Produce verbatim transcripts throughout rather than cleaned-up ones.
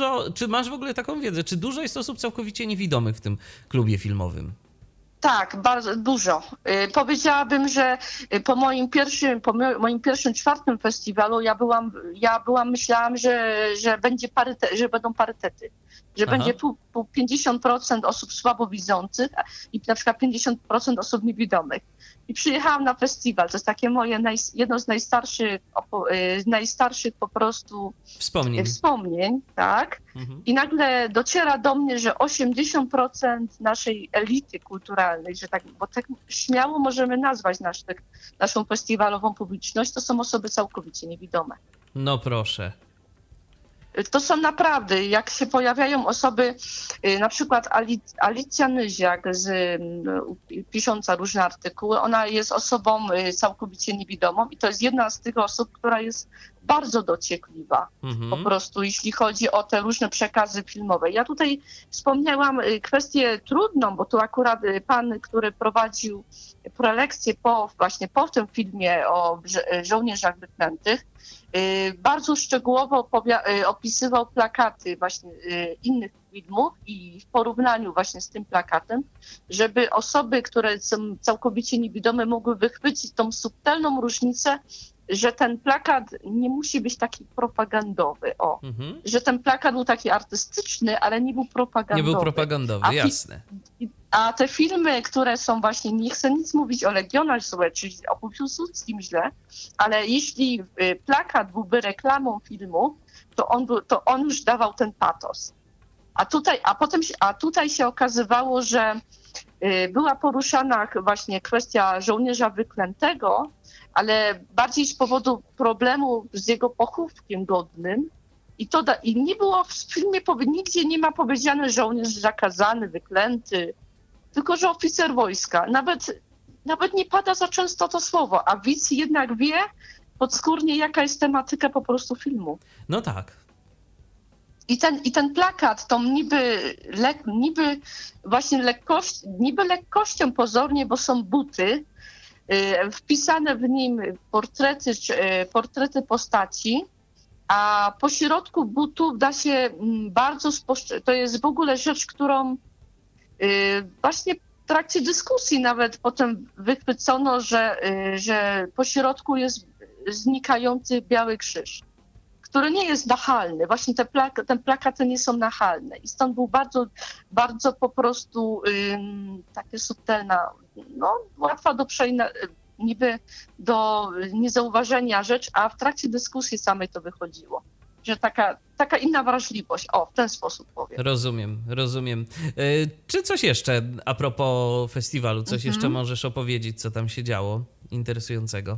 dużo, czy masz w ogóle taką wiedzę, czy dużo jest osób całkowicie niewidomych w tym klubie filmowym? Tak, bardzo dużo. Y, Powiedziałabym, że y, po moim pierwszym, po mo- moim pierwszym czwartym festiwalu ja byłam, ja byłam, myślałam, że, że będzie paryte, że będą parytety, że Aha. będzie pół, pół pięćdziesiąt procent osób słabowidzących a- i na przykład pięćdziesiąt procent osób niewidomych. I przyjechałam na festiwal, to jest takie moje naj, jedno z najstarszych, opo- y, najstarszych po prostu Wspomnień. wspomnień, tak? Mhm. I nagle dociera do mnie, że osiemdziesiąt procent naszej elity kulturalnej, że tak, bo tak śmiało możemy nazwać nasz, tak, naszą festiwalową publiczność, to są osoby całkowicie niewidome. No proszę. To są naprawdę, jak się pojawiają osoby, y, na przykład Ali- Alicja Nyziak, z, y, pisząca różne artykuły, ona jest osobą y, całkowicie niewidomą i to jest jedna z tych osób, która jest bardzo dociekliwa. Mhm. Po prostu, jeśli chodzi o te różne przekazy filmowe. Ja tutaj wspomniałam y, kwestię trudną, bo tu akurat y, pan, który prowadził prelekcję po, właśnie po tym filmie o żo- żołnierzach wyklętych, y, bardzo szczegółowo opowia- y, opisywał plakaty właśnie y, innych filmów i w porównaniu właśnie z tym plakatem, żeby osoby, które są całkowicie niewidome, mogły wychwycić tą subtelną różnicę, że ten plakat nie musi być taki propagandowy, o, Mhm. że ten plakat był taki artystyczny, ale nie był propagandowy. Nie był propagandowy, A fi- jasne. A te filmy, które są właśnie, nie chcę nic mówić o Legionach złe, czy o Piłsudskim źle, ale jeśli y, plakat byłby reklamą filmu, to on, był, to on już dawał ten patos. A tutaj, a potem się, a tutaj się okazywało, że y, była poruszana właśnie kwestia żołnierza wyklętego, ale bardziej z powodu problemu z jego pochówkiem godnym. I, to da, I nie było w filmie, powie- nigdzie nie ma powiedziane żołnierz zakazany, wyklęty, tylko że oficer wojska. Nawet, nawet nie pada za często to słowo, a widz jednak wie podskórnie, jaka jest tematyka po prostu filmu. No tak. I ten, i ten plakat, tą niby, le, niby właśnie lekkość, niby lekkością pozornie, bo są buty, y, wpisane w nim portrety, y, portrety postaci, a po środku butów da się mm, bardzo, sposzcz- to jest w ogóle rzecz, którą y, właśnie w trakcie dyskusji nawet potem wychwycono, że, y, że po środku jest znikający biały krzyż, który nie jest nachalny. Właśnie te, plak- te plakaty nie są nachalne. I stąd był bardzo, bardzo po prostu ym, takie subtelna, no łatwa do przejna, niby do niezauważenia rzecz, a w trakcie dyskusji samej to wychodziło. Że taka, taka inna wrażliwość, o, w ten sposób powiem. Rozumiem, rozumiem. Y, czy coś jeszcze a propos festiwalu, coś Mhm. jeszcze możesz opowiedzieć, co tam się działo interesującego?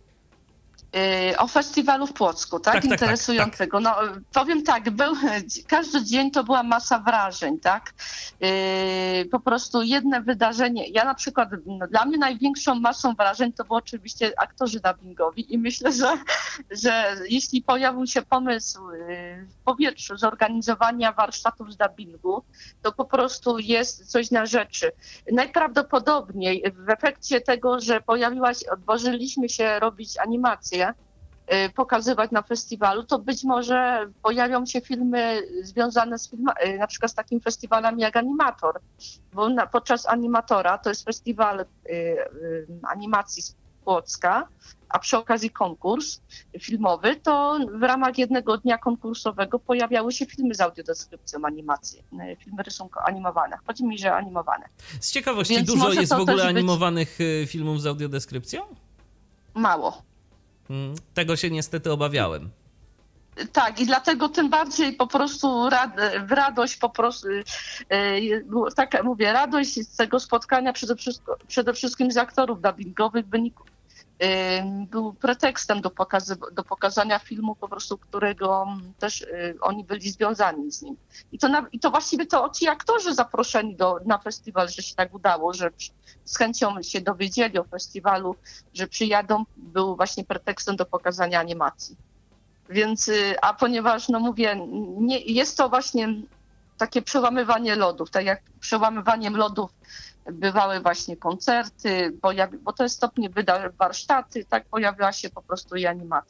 Yy, O festiwalu w Płocku, tak? Tak, tak, tak, Interesującego. No, powiem tak, był, każdy dzień to była masa wrażeń, tak? Yy, po prostu jedno wydarzenie. Ja na przykład, no, dla mnie największą masą wrażeń to było oczywiście aktorzy dubbingowi i myślę, że, że jeśli pojawił się pomysł yy, w powietrzu zorganizowania warsztatów z dubbingu, to po prostu jest coś na rzeczy. Najprawdopodobniej w efekcie tego, że pojawiła się, odważyliśmy się robić animacje, y, pokazywać na festiwalu, to być może pojawią się filmy związane z filma, y, na przykład z takim festiwalem jak Animator, bo na, podczas Animatora, to jest festiwal y, y, animacji z Płocka, a przy okazji konkurs filmowy, to w ramach jednego dnia konkursowego pojawiały się filmy z audiodeskrypcją animacji, y, filmy rysunko animowane. Chodzi mi, że animowane. Z ciekawości, Więc dużo może jest to w ogóle też być- animowanych y, filmów z audiodeskrypcją? Mało. Mm, Tego się niestety obawiałem. Tak, i dlatego tym bardziej po prostu rad, w radość po prostu, yy, było tak mówię, radość z tego spotkania przede wszystkim, przede wszystkim z aktorów dubbingowych wyniku, yy, był pretekstem do, pokazy, do pokazania filmu po prostu, którego też yy, oni byli związani z nim. I to, na, i to właściwie to ci aktorzy zaproszeni do, na festiwal, że się tak udało, że przy- z chęcią się dowiedzieli o festiwalu, że przyjadą, był właśnie pretekstem do pokazania animacji. Więc, y, a ponieważ, no mówię, nie, jest to właśnie takie przełamywanie lodów, tak jak przełamywaniem lodów bywały właśnie koncerty, pojawi, bo to jest stopnie wyda warsztaty, tak pojawiła się po prostu i animacja.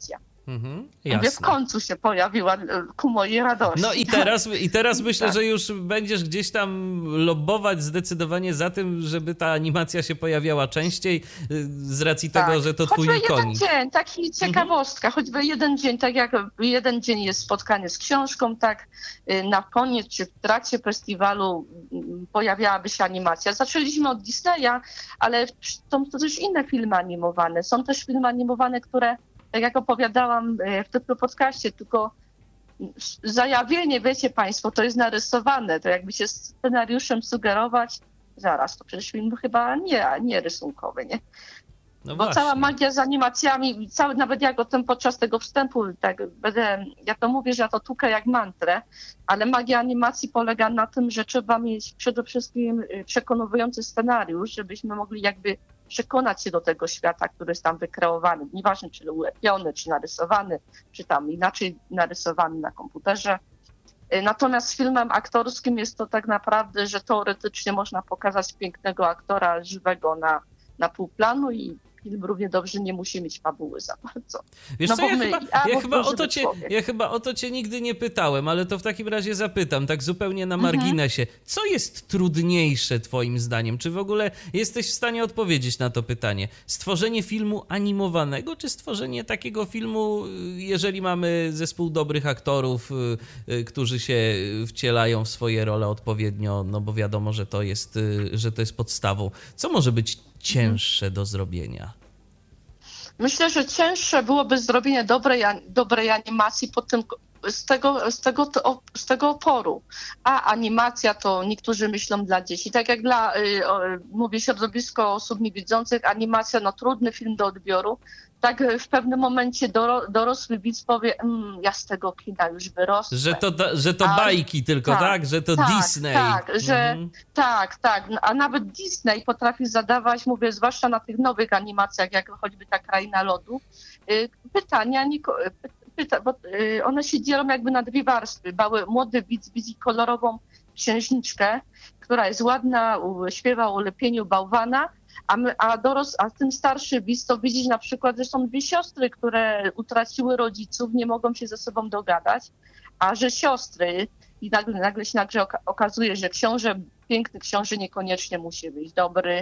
Mhm, Mówię, w końcu się pojawiła ku mojej radości. No i teraz, i teraz myślę, tak. że już będziesz gdzieś tam lobbować zdecydowanie za tym, żeby ta animacja się pojawiała częściej z racji tak. tego, że to twój choćby konik. jeden dzień, taki ciekawostka, mhm. choćby jeden dzień, tak jak jeden dzień jest spotkanie z książką, tak na koniec czy w trakcie festiwalu pojawiałaby się animacja. Zaczęliśmy od Disneya, ale są to też inne filmy animowane. Są też filmy animowane, które tak jak opowiadałam w tym podcaście, tylko zajawienie, wiecie państwo, to jest narysowane, to jakby się scenariuszem sugerować, zaraz, to przecież film chyba nie, nie rysunkowy, nie? No Bo właśnie. Cała magia z animacjami, cały, nawet jak o tym podczas tego wstępu, tak będę, ja to mówię, że ja to tukę jak mantrę, ale magia animacji polega na tym, że trzeba mieć przede wszystkim przekonujący scenariusz, żebyśmy mogli jakby przekonać się do tego świata, który jest tam wykreowany. Nieważne, czy ulepiony, czy narysowany, czy tam inaczej narysowany na komputerze. Natomiast z filmem aktorskim jest to tak naprawdę, że teoretycznie można pokazać pięknego aktora żywego na, na półplanu i film równie dobrze nie musi mieć fabuły za bardzo. Wiesz no co, ja, my, chyba, a, ja, chyba o to cię, ja chyba o to cię nigdy nie pytałem, ale to w takim razie zapytam, tak zupełnie na marginesie. Mhm. Co jest trudniejsze twoim zdaniem? Czy w ogóle jesteś w stanie odpowiedzieć na to pytanie? Stworzenie filmu animowanego, czy stworzenie takiego filmu, jeżeli mamy zespół dobrych aktorów, którzy się wcielają w swoje role odpowiednio, no bo wiadomo, że to jest, że to jest podstawą. Co może być cięższe do zrobienia? Myślę, że cięższe byłoby zrobienie dobrej, dobrej animacji pod tym, z, tego, z, tego, z tego oporu. A animacja to niektórzy myślą dla dzieci. Tak jak dla, y, mówię, środowisko osób niewidzących, animacja, no trudny film do odbioru. Tak w pewnym momencie doro, dorosły widz powie, mmm, ja z tego kina już wyrosłem. Że to, że to a, bajki tylko, tak? tak? Że to tak, Disney. Tak, że, mhm. tak, tak. A nawet Disney potrafi zadawać, mówię, zwłaszcza na tych nowych animacjach, jak choćby ta Kraina Lodu, y, pytania, nie, pyta, bo y, one się dzielą jakby na dwie warstwy. Mały, młody widz widzi kolorową księżniczkę, która jest ładna, śpiewa o lepieniu bałwana, A, my, a, doros, a tym starszy widz to widzi na przykład, że są dwie siostry, które utraciły rodziców, nie mogą się ze sobą dogadać, a że siostry i nagle, nagle się nagle oka- okazuje, że książę, piękny książę niekoniecznie musi być dobry.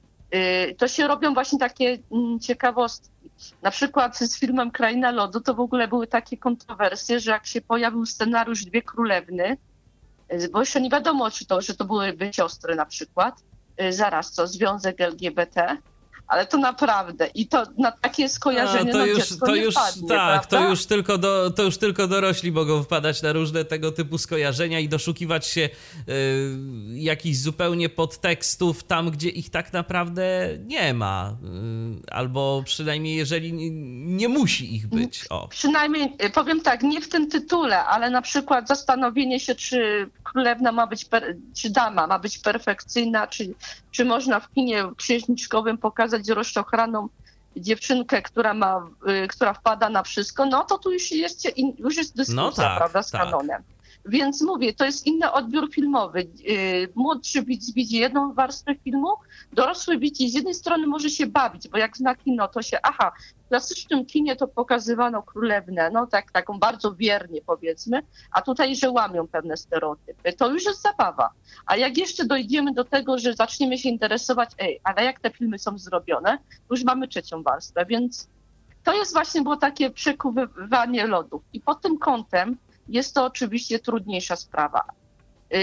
Yy, to się robią właśnie takie mm, ciekawostki. Na przykład z filmem Kraina Lodu to w ogóle były takie kontrowersje, że jak się pojawił scenariusz Dwie Królewny, yy, bo jeszcze nie wiadomo, czy to, że to były dwie siostry na przykład, zaraz co, związek L G B T, ale to naprawdę i to na takie skojarzenie no, to no, już, dziecko to nie już wpadnie, tak, prawda? to już, tylko do, to już tylko dorośli mogą wpadać na różne tego typu skojarzenia i doszukiwać się y, jakichś zupełnie podtekstów tam, gdzie ich tak naprawdę nie ma, y, albo przynajmniej jeżeli nie, nie musi ich być. O. Przynajmniej, powiem tak, nie w tym tytule, ale na przykład zastanowienie się, czy królewna ma być, per, czy dama ma być perfekcyjna, czy, czy można w kinie księżniczkowym pokazać rozczochraną dziewczynkę, która ma, y, która wpada na wszystko, no to tu już jest, już jest dyskusja, no tak, prawda, z tak. kanonem. Więc mówię, to jest inny odbiór filmowy. Młodszy widz widzi jedną warstwę filmu, dorosły widz z jednej strony może się bawić, bo jak zna kino, to się, aha, w klasycznym kinie to pokazywano królewnę, no tak, taką bardzo wiernie powiedzmy, a tutaj, że łamią pewne stereotypy. To już jest zabawa. A jak jeszcze dojdziemy do tego, że zaczniemy się interesować, ej, ale jak te filmy są zrobione, to już mamy trzecią warstwę, więc to jest właśnie było takie przekuwywanie lodów. I pod tym kątem jest to oczywiście trudniejsza sprawa, yy,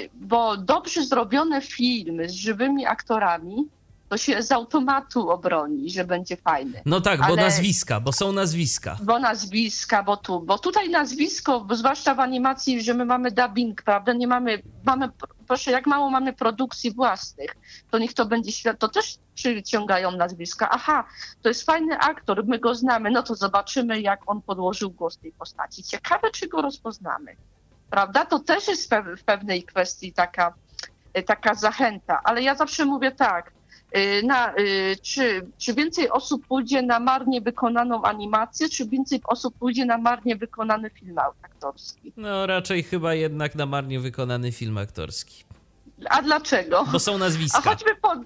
bo dobrze zrobione filmy z żywymi aktorami to się z automatu obroni, że będzie fajny. No tak, bo ale, nazwiska, bo są nazwiska. Bo nazwiska, bo tu, bo tutaj nazwisko, bo zwłaszcza w animacji, że my mamy dubbing, prawda, nie mamy, mamy, proszę, jak mało mamy produkcji własnych, to niech to będzie świat, to też przyciągają nazwiska. Aha, to jest fajny aktor, my go znamy, no to zobaczymy, jak on podłożył głos tej postaci. Ciekawe, czy go rozpoznamy, prawda? To też jest w pewnej kwestii taka, taka zachęta, ale ja zawsze mówię tak, na, czy, czy więcej osób pójdzie na marnie wykonaną animację, czy więcej osób pójdzie na marnie wykonany film aktorski? No raczej chyba jednak na marnie wykonany film aktorski. A dlaczego? Bo są nazwiska. A choćby po...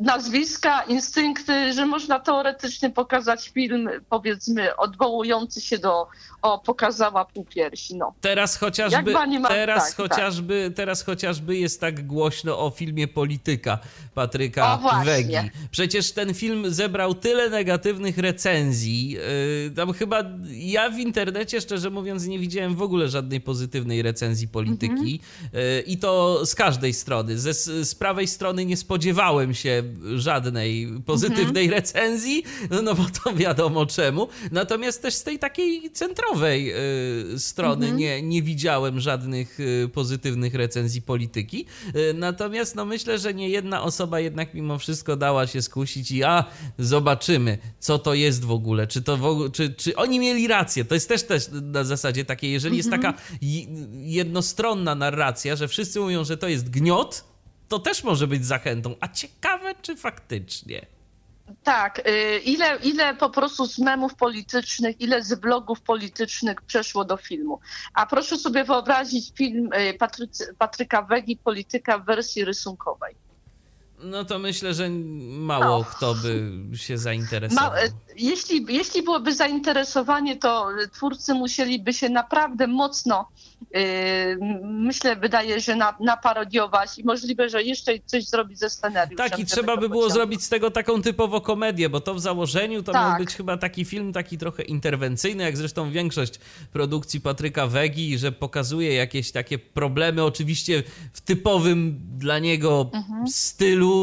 nazwiska, instynkty, że można teoretycznie pokazać film, powiedzmy, odwołujący się do o, pokazała półpiersi, no. Teraz chociażby, ma... teraz, tak, chociażby, tak. teraz chociażby jest tak głośno o filmie Polityka Patryka o, Wegi. Przecież ten film zebrał tyle negatywnych recenzji. Yy, tam chyba ja w internecie, szczerze mówiąc, nie widziałem w ogóle żadnej pozytywnej recenzji Polityki. Mm-hmm. Yy, I to z każdej strony. Ze, z prawej strony nie spodziewałem się żadnej pozytywnej mm-hmm. recenzji, no bo to wiadomo czemu. Natomiast też z tej takiej centrowej y, strony mm-hmm. nie, nie widziałem żadnych y, pozytywnych recenzji Polityki. Y, natomiast no myślę, że nie jedna osoba jednak mimo wszystko dała się skusić i a, zobaczymy, co to jest w ogóle. Czy, to w ogóle, czy, czy oni mieli rację? To jest też, też na zasadzie takiej, jeżeli mm-hmm. jest taka jednostronna narracja, że wszyscy mówią, że to jest gniot, to też może być zachętą. A ciekawe, czy faktycznie? Tak, ile, ile po prostu z memów politycznych, ile z blogów politycznych przeszło do filmu. A proszę sobie wyobrazić film Patrycy, Patryka Wegi, Polityka w wersji rysunkowej. No to myślę, że mało no. kto by się zainteresował. Ma, jeśli, jeśli byłoby zainteresowanie, to twórcy musieliby się naprawdę mocno, yy, myślę, wydaje, że na, naparodiować i możliwe, że jeszcze coś zrobić ze scenariuszem. Tak, i trzeba by było zrobić z tego taką typowo komedię, bo to w założeniu to tak. miał być chyba taki film taki trochę interwencyjny, jak zresztą większość produkcji Patryka Wegi, że pokazuje jakieś takie problemy, oczywiście w typowym dla niego mhm. stylu,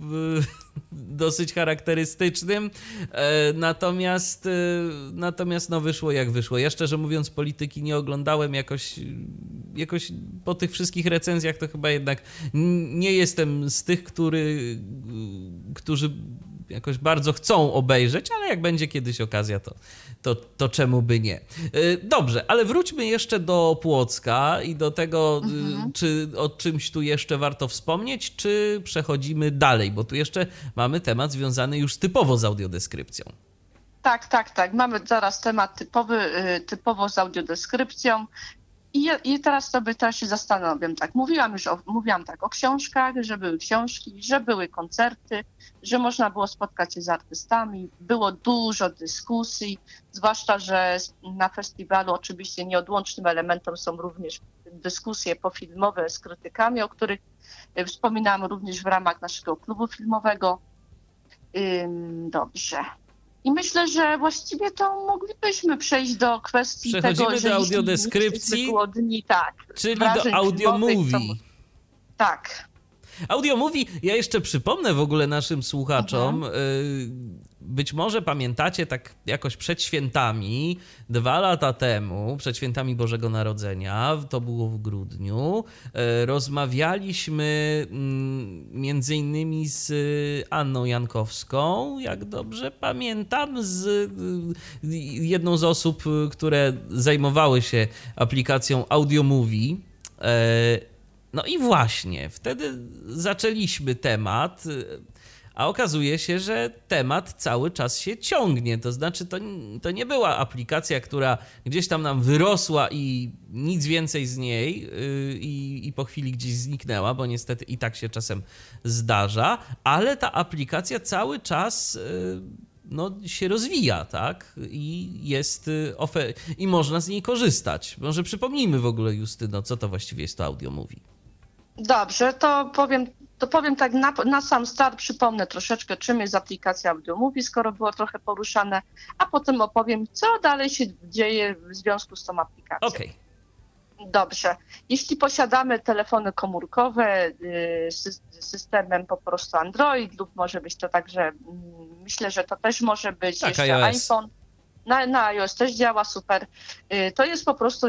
dosyć charakterystycznym, natomiast natomiast no wyszło jak wyszło. Ja szczerze mówiąc Polityki nie oglądałem jakoś, jakoś po tych wszystkich recenzjach, to chyba jednak nie jestem z tych, który, którzy jakoś bardzo chcą obejrzeć, ale jak będzie kiedyś okazja, to, to, to czemu by nie. Dobrze, ale wróćmy jeszcze do Płocka i do tego, mhm. czy o czymś tu jeszcze warto wspomnieć, czy przechodzimy dalej, bo tu jeszcze mamy temat związany już typowo z audiodeskrypcją. Tak, tak, tak. Mamy zaraz temat typowy, typowo z audiodeskrypcją. I, I teraz sobie też się zastanawiam, tak, mówiłam już o, mówiłam tak o książkach, że były książki, że były koncerty, że można było spotkać się z artystami, było dużo dyskusji, zwłaszcza, że na festiwalu oczywiście nieodłącznym elementem są również dyskusje pofilmowe z krytykami, o których wspominałam również w ramach naszego klubu filmowego. Ym, dobrze. I myślę, że właściwie to moglibyśmy przejść do kwestii Przechodzimy tego, że do audiodeskrypcji, głodni, tak, czyli do audiomówi. Tak. Audiomówi, ja jeszcze przypomnę w ogóle naszym słuchaczom, mhm. być może pamiętacie tak jakoś przed świętami, dwa lata temu, przed świętami Bożego Narodzenia, to było w grudniu, rozmawialiśmy między innymi z Anną Jankowską, jak dobrze pamiętam, z jedną z osób, które zajmowały się aplikacją Audiomówi. No i właśnie, wtedy zaczęliśmy temat, a okazuje się, że temat cały czas się ciągnie. To znaczy, to, to nie była aplikacja, która gdzieś tam nam wyrosła i nic więcej z niej yy, i po chwili gdzieś zniknęła, bo niestety i tak się czasem zdarza, ale ta aplikacja cały czas yy, no, się rozwija, tak? I jest ofer- i można z niej korzystać. Może przypomnijmy w ogóle, Justyno, co to właściwie jest to Audiomówi. Dobrze, to powiem, to powiem tak na, na sam start, przypomnę troszeczkę, czym jest aplikacja Audiomówi, skoro było trochę poruszane, a potem opowiem, co dalej się dzieje w związku z tą aplikacją. Okej. Okay. Dobrze. Jeśli posiadamy telefony komórkowe z systemem po prostu Android lub może być to także, myślę, że to też może być tak, jeszcze iOS. iPhone. Na, na iOS też działa super. To jest po prostu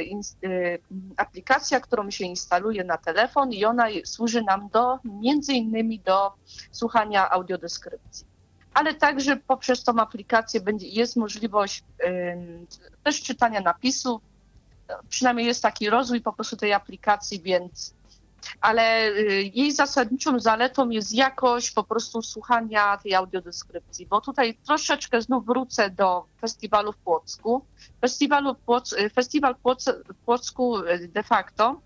aplikacja, którą się instaluje na telefon i ona służy nam do, między innymi do słuchania audiodeskrypcji. Ale także poprzez tą aplikację będzie, jest możliwość też czytania napisów. Przynajmniej jest taki rozwój po prostu tej aplikacji, więc ale jej zasadniczą zaletą jest jakość po prostu słuchania tej audiodeskrypcji, bo tutaj troszeczkę znów wrócę do festiwalu w Płocku. Festiwalu Płoc, festiwal Płoc, w Płocku de facto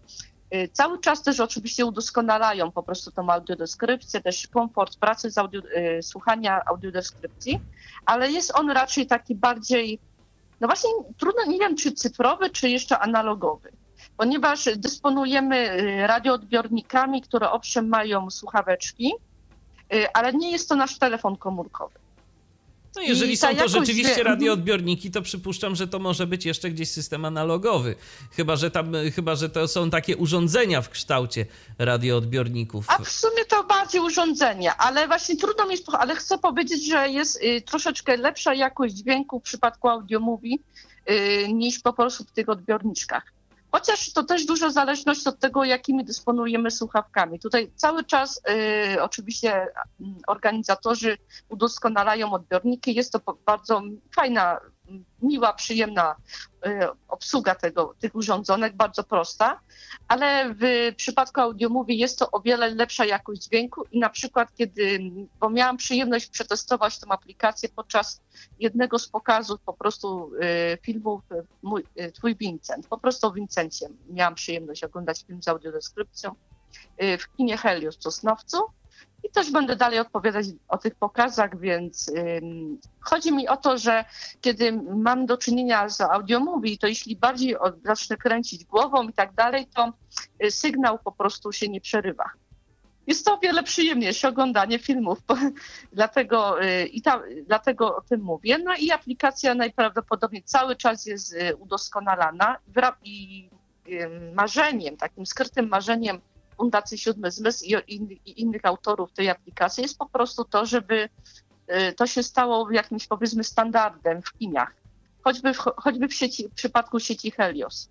Cały czas też oczywiście udoskonalają po prostu tą audiodeskrypcję, też komfort pracy z audio, słuchania audiodeskrypcji, ale jest on raczej taki bardziej, no właśnie trudno, nie wiem czy cyfrowy, czy jeszcze analogowy, ponieważ dysponujemy radioodbiornikami, które owszem mają słuchaweczki, ale nie jest to nasz telefon komórkowy. No jeżeli są to rzeczywiście radioodbiorniki, to przypuszczam, że to może być jeszcze gdzieś system analogowy. Chyba, że tam, chyba, że to są takie urządzenia w kształcie radioodbiorników. A w sumie to bardziej urządzenia, ale właśnie trudno mi, ale chcę powiedzieć, że jest y, troszeczkę lepsza jakość dźwięku w przypadku AudioMovie y, niż po prostu w tych odbiorniczkach. Chociaż to też duża zależność od tego, jakimi dysponujemy słuchawkami. Tutaj cały czas y, oczywiście organizatorzy udoskonalają odbiorniki. Jest to bardzo fajna, miła, przyjemna y, obsługa tego, tych urządzonek, bardzo prosta, ale w przypadku AudioMovie jest to o wiele lepsza jakość dźwięku i na przykład kiedy, bo miałam przyjemność przetestować tę aplikację podczas jednego z pokazów po prostu y, filmów mój, y, Twój Vincent, po prostu o Vincencie miałam przyjemność oglądać film z audiodeskrypcją y, w kinie Helios w Sosnowcu. I też będę dalej odpowiadać o tych pokazach, więc ym, chodzi mi o to, że kiedy mam do czynienia z AudioMovie, to jeśli bardziej od, zacznę kręcić głową i tak dalej, to y, sygnał po prostu się nie przerywa. Jest to o wiele przyjemniejsze oglądanie filmów, bo, dlatego, y, i ta, dlatego o tym mówię. No i aplikacja najprawdopodobniej cały czas jest y, udoskonalana i y, marzeniem, takim skrytym marzeniem Fundacji Siódmy Zmysł i, i, i innych autorów tej aplikacji jest po prostu to, żeby y, to się stało jakimś powiedzmy standardem w kinach. Choćby w, choćby w, sieci, w przypadku sieci Helios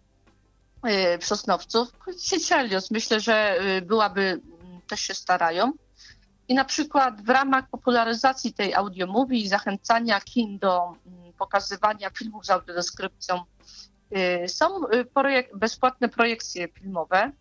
y, w Sosnowcu. Sieć Helios myślę, że y, byłaby, też się starają. I na przykład w ramach popularyzacji tej AudioMovie i zachęcania kin do y, pokazywania filmów z audiodeskrypcją y, są y, projek- bezpłatne projekcje filmowe.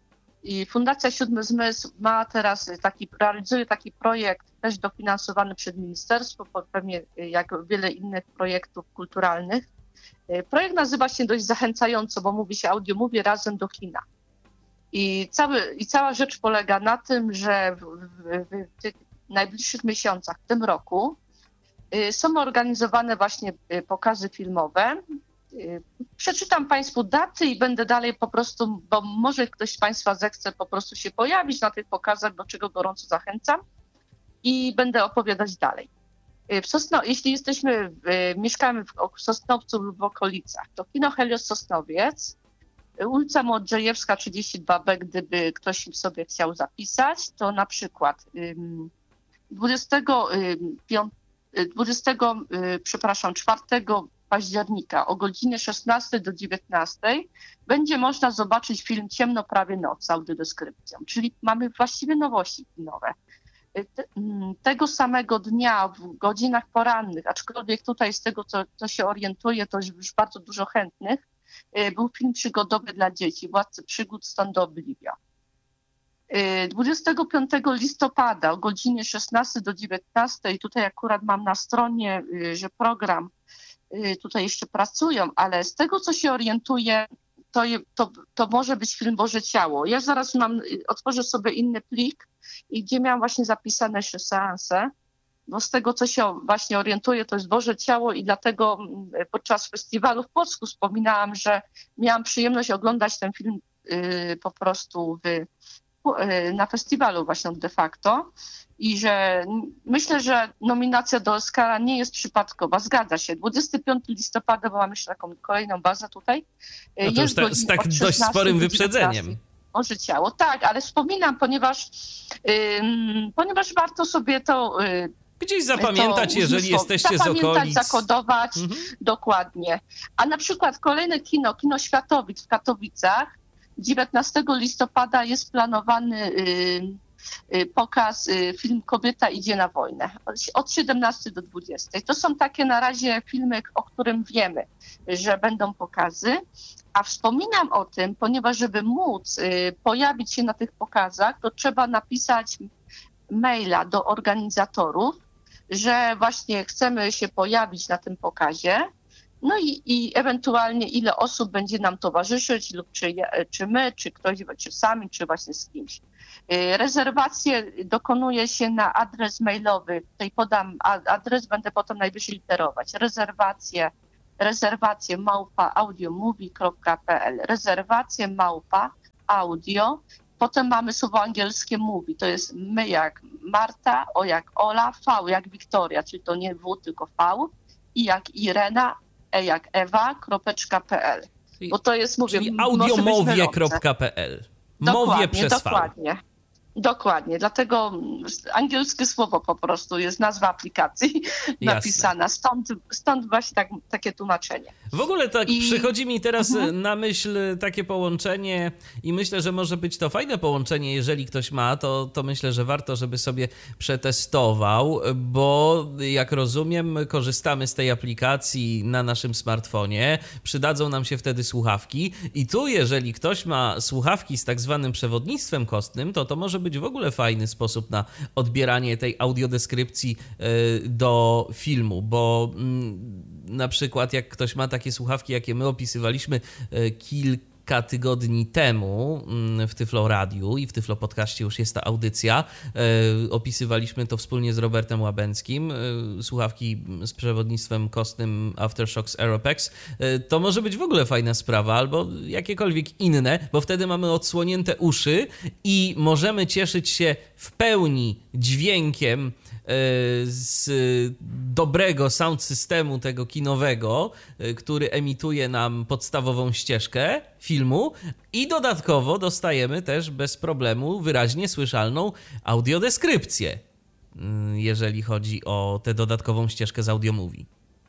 I Fundacja Siódmy Zmysł ma teraz taki, realizuje taki projekt też dofinansowany przez ministerstwo, pewnie jak wiele innych projektów kulturalnych. Projekt nazywa się dość zachęcająco, bo mówi się AudioMovie razem do kina. I, cały, i cała rzecz polega na tym, że w, w, w tych najbliższych miesiącach, w tym roku, są organizowane właśnie pokazy filmowe. Przeczytam Państwu daty i będę dalej po prostu, bo może ktoś z Państwa zechce po prostu się pojawić na tych pokazach, do czego gorąco zachęcam i będę opowiadać dalej. W Sosno, jeśli jesteśmy, mieszkamy w Sosnowcu lub w okolicach, to kino Helios Sosnowiec, ulica Modrzejewska trzydzieści dwa B, gdyby ktoś sobie chciał zapisać, to na przykład dwudziestego piątego, dwudziestego, przepraszam, czwartego października o godzinie szesnastej do dziewiętnastej będzie można zobaczyć film Ciemno prawie noc z audiodeskrypcją, czyli mamy właściwie nowości kinowe. Tego samego dnia w godzinach porannych, aczkolwiek tutaj z tego, co, co się orientuję, to już bardzo dużo chętnych, był film przygodowy dla dzieci, Władcy przygód Stąd do Obliwia. dwudziestego piątego listopada o godzinie szesnastej do dziewiętnastej, tutaj akurat mam na stronie, że program tutaj jeszcze pracują, ale z tego, co się orientuję, to, to, to może być film Boże Ciało. Ja zaraz mam, otworzę sobie inny plik, gdzie miałam właśnie zapisane jeszcze seanse, bo z tego, co się właśnie orientuję, to jest Boże Ciało i dlatego podczas festiwalu w Płocku wspominałam, że miałam przyjemność oglądać ten film y, po prostu w, y, na festiwalu właśnie de facto. I że myślę, że nominacja do Oscara nie jest przypadkowa. Zgadza się. dwudziestego piątego listopada, bo mam jeszcze taką kolejną bazę tutaj. No to już ta, z tak dość sporym wyprzedzeniem. Boże Ciało. Tak, ale wspominam, ponieważ, yy, ponieważ warto sobie to... Yy, Gdzieś zapamiętać, to jeżeli jesteście zapamiętać, z okolic. zakodować, mhm. Dokładnie. A na przykład kolejne kino, kino Światowic w Katowicach, dziewiętnastego listopada jest planowany... Yy, pokaz, film Kobieta idzie na wojnę od siedemnastej do dwudziestej. To są takie na razie filmy, o którym wiemy, że będą pokazy, a wspominam o tym, ponieważ żeby móc pojawić się na tych pokazach, to trzeba napisać maila do organizatorów, że właśnie chcemy się pojawić na tym pokazie No i, i ewentualnie ile osób będzie nam towarzyszyć, lub czy, ja- czy my, czy ktoś, czy sami, czy właśnie z kimś. Y, Rezerwacje dokonuje się na adres mailowy. Tutaj podam a- adres, będę potem najwyżej literować. Rezerwacje, rezerwacje małpa audiomovie kropka p l. Rezerwacje małpa audio. Potem mamy słowo angielskie movie. To jest my jak Marta, O jak Ola, V jak Wiktoria, czyli to nie W, tylko V. I jak Irena, E jak Ewa, kropeczka pe el. Bo to jest, mówię, Czyli może być audiomowie mylące. kropka p l. Mowie Dokładnie, przez V. dokładnie. Dokładnie, dlatego angielskie słowo po prostu jest nazwa aplikacji napisana, stąd, stąd właśnie tak, takie tłumaczenie. W ogóle tak I- przychodzi mi teraz Mhm. na myśl takie połączenie i myślę, że może być to fajne połączenie, jeżeli ktoś ma, to, to myślę, że warto, żeby sobie przetestował, bo jak rozumiem, korzystamy z tej aplikacji na naszym smartfonie, przydadzą nam się wtedy słuchawki i tu, jeżeli ktoś ma słuchawki z tak zwanym przewodnictwem kostnym, to to może być w ogóle fajny sposób na odbieranie tej audiodeskrypcji y, do filmu, bo mm, na przykład jak ktoś ma takie słuchawki, jakie my opisywaliśmy y, kilka tygodni temu mm, w Tyflo Radiu i w Tyflo Podcaście już jest ta audycja. Y, Opisywaliśmy to wspólnie z Robertem Łabęckim. Y, Słuchawki z przewodnictwem kostnym Aftershocks Aeropex. Y, To może być w ogóle fajna sprawa, albo jakiekolwiek inne, bo wtedy mamy odsłonięte uszy i możemy cieszyć się w pełni dźwiękiem z dobrego sound systemu tego kinowego, który emituje nam podstawową ścieżkę filmu i dodatkowo dostajemy też bez problemu wyraźnie słyszalną audiodeskrypcję, jeżeli chodzi o tę dodatkową ścieżkę z Audiomovie.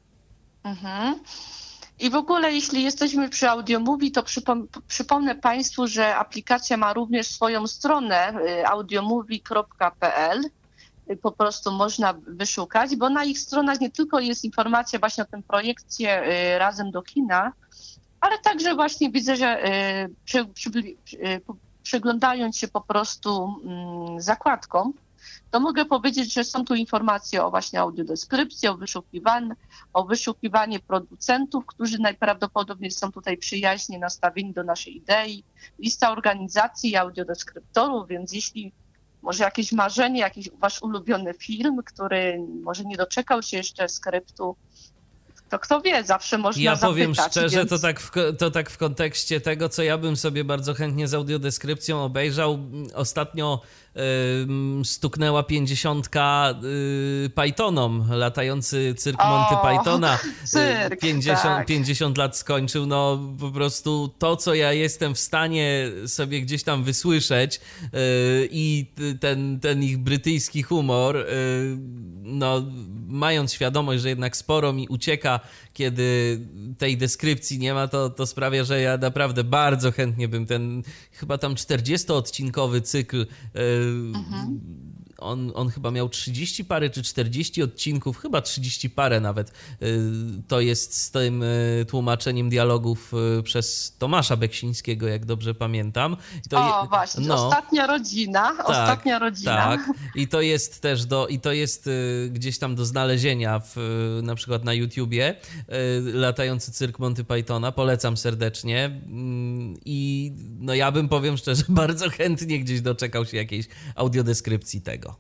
Mhm. I w ogóle, jeśli jesteśmy przy Audiomovie, to przypom- przypomnę Państwu, że aplikacja ma również swoją stronę y, audiomovie kropka p l. Y, Po prostu można wyszukać, bo na ich stronach nie tylko jest informacja właśnie o tym projekcie y, Razem do kina, ale także właśnie widzę, że y, przy, przy, y, po- przyglądając się po prostu mm, zakładkom, to mogę powiedzieć, że są tu informacje o właśnie audiodeskrypcji, o wyszukiwaniu, o wyszukiwaniu producentów, którzy najprawdopodobniej są tutaj przyjaźnie nastawieni do naszej idei, lista organizacji i audiodeskryptorów, więc jeśli może jakieś marzenie, jakiś wasz ulubiony film, który może nie doczekał się jeszcze skryptu, to kto wie, zawsze można Ja zapytać. powiem szczerze, więc... to, tak w, ko- to tak w kontekście tego, co ja bym sobie bardzo chętnie z audiodeskrypcją obejrzał. Ostatnio ym, stuknęła pięćdziesiątka y, Pythonom, latający cyrk Monty O, Pythona. cyrk, Y, pięćdziesiąt, tak. pięćdziesiąt lat skończył, no po prostu to, co ja jestem w stanie sobie gdzieś tam wysłyszeć y, i ten, ten ich brytyjski humor, y, no mając świadomość, że jednak sporo mi ucieka, kiedy tej deskrypcji nie ma, to, to sprawia, że ja naprawdę bardzo chętnie bym ten chyba tam czterdziestoodcinkowy cykl, yy, Mhm. on, on chyba miał trzydzieści parę czy czterdzieści odcinków, chyba trzydzieści parę nawet, yy, to jest z tym yy, tłumaczeniem dialogów yy, przez Tomasza Beksińskiego, jak dobrze pamiętam. I to O, je- właśnie, no. ostatnia rodzina, ostatnia rodzina. Tak, i to jest też do, i to jest y, gdzieś tam do znalezienia w, y, na przykład na YouTubie, y, latający cyrk Monty Pythona, polecam serdecznie mm, i no ja bym, powiem szczerze, bardzo chętnie gdzieś doczekał się jakiejś audiodeskrypcji tego.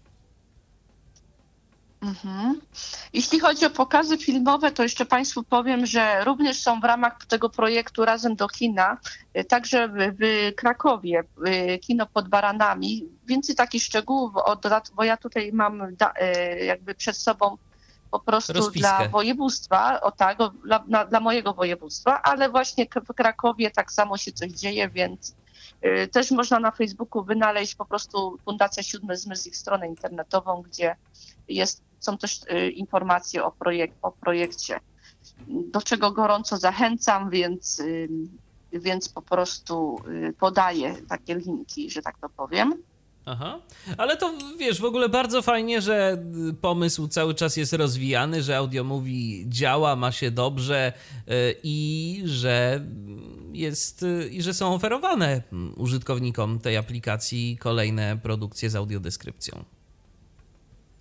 Mhm. Jeśli chodzi o pokazy filmowe, to jeszcze Państwu powiem, że również są w ramach tego projektu Razem do kina, y, także w, w Krakowie, y, kino pod Baranami. Więcej takich szczegółów, od, lat- bo ja tutaj mam da, y, jakby przed sobą po prostu Rozpiskę. dla województwa, o tak, o, dla, na, dla mojego województwa, ale właśnie k- w Krakowie tak samo się coś dzieje, więc y, też można na Facebooku wynaleźć po prostu Fundacja Siódmy Zmysł, ich stronę internetową, gdzie jest, są też y, informacje o, projek- o projekcie, do czego gorąco zachęcam, więc, y, więc po prostu y, podaję takie linki, że tak to powiem. Aha, ale to wiesz, w ogóle bardzo fajnie, że pomysł cały czas jest rozwijany, że Audiomovie działa, ma się dobrze y, i że jest y, i że są oferowane użytkownikom tej aplikacji kolejne produkcje z audiodeskrypcją.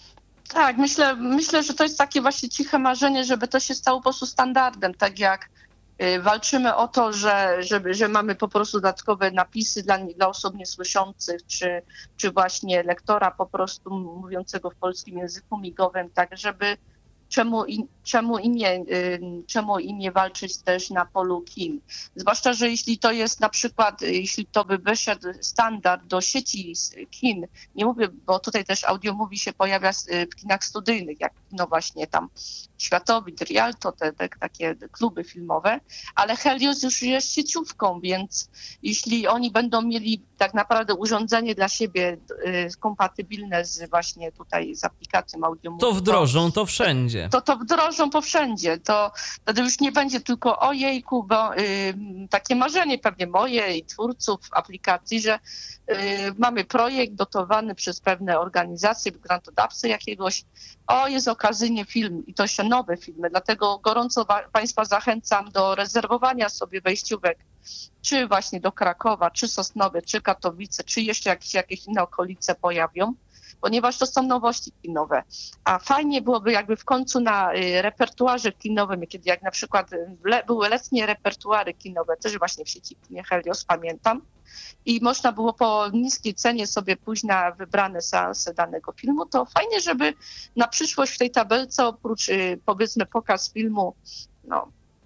Tak, myślę, myślę, że to jest takie właśnie ciche marzenie, żeby to się stało po prostu standardem, tak jak y, walczymy o to, że, żeby, że mamy po prostu dodatkowe napisy dla, dla osób niesłyszących, czy, czy właśnie lektora po prostu mówiącego w polskim języku migowym, tak żeby czemu, i, czemu, imię, y, czemu imię walczyć też na polu kin. Zwłaszcza, że jeśli to jest na przykład, y, jeśli to by wyszedł standard do sieci s- kin, nie mówię, bo tutaj też audio mówi się pojawia s- y, w kinach studyjnych, jak no właśnie tam Światowid, Rialto, te, te takie kluby filmowe, ale Helios już jest sieciówką, więc jeśli oni będą mieli tak naprawdę urządzenie dla siebie y, kompatybilne z właśnie tutaj z aplikacją audio, To wdrożą to wszędzie. to to wdrożą po wszędzie. To wtedy już nie będzie tylko ojejku, bo y, takie marzenie pewnie moje i twórców aplikacji, że y, mamy projekt dotowany przez pewne organizacje, grantodawcę jakiegoś, o jest okazyjnie film i to jeszcze nowe filmy, dlatego gorąco wa- Państwa zachęcam do rezerwowania sobie wejściówek, czy właśnie do Krakowa, czy Sosnowiec, czy Katowice, czy jeszcze jakieś, jakieś inne okolice pojawią, ponieważ to są nowości kinowe. A fajnie byłoby jakby w końcu na y, repertuarze kinowym, kiedy jak na przykład y, le, były letnie repertuary kinowe, też właśnie w sieci kinie Helios, pamiętam, i można było po niskiej cenie sobie pójść na wybrane seanse danego filmu, to fajnie, żeby na przyszłość w tej tabelce oprócz y, powiedzmy pokaz filmu, no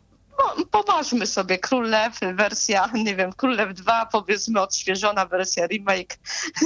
no, poważmy sobie Król Lew, wersja, nie wiem, Król Lew dwa, powiedzmy odświeżona wersja remake,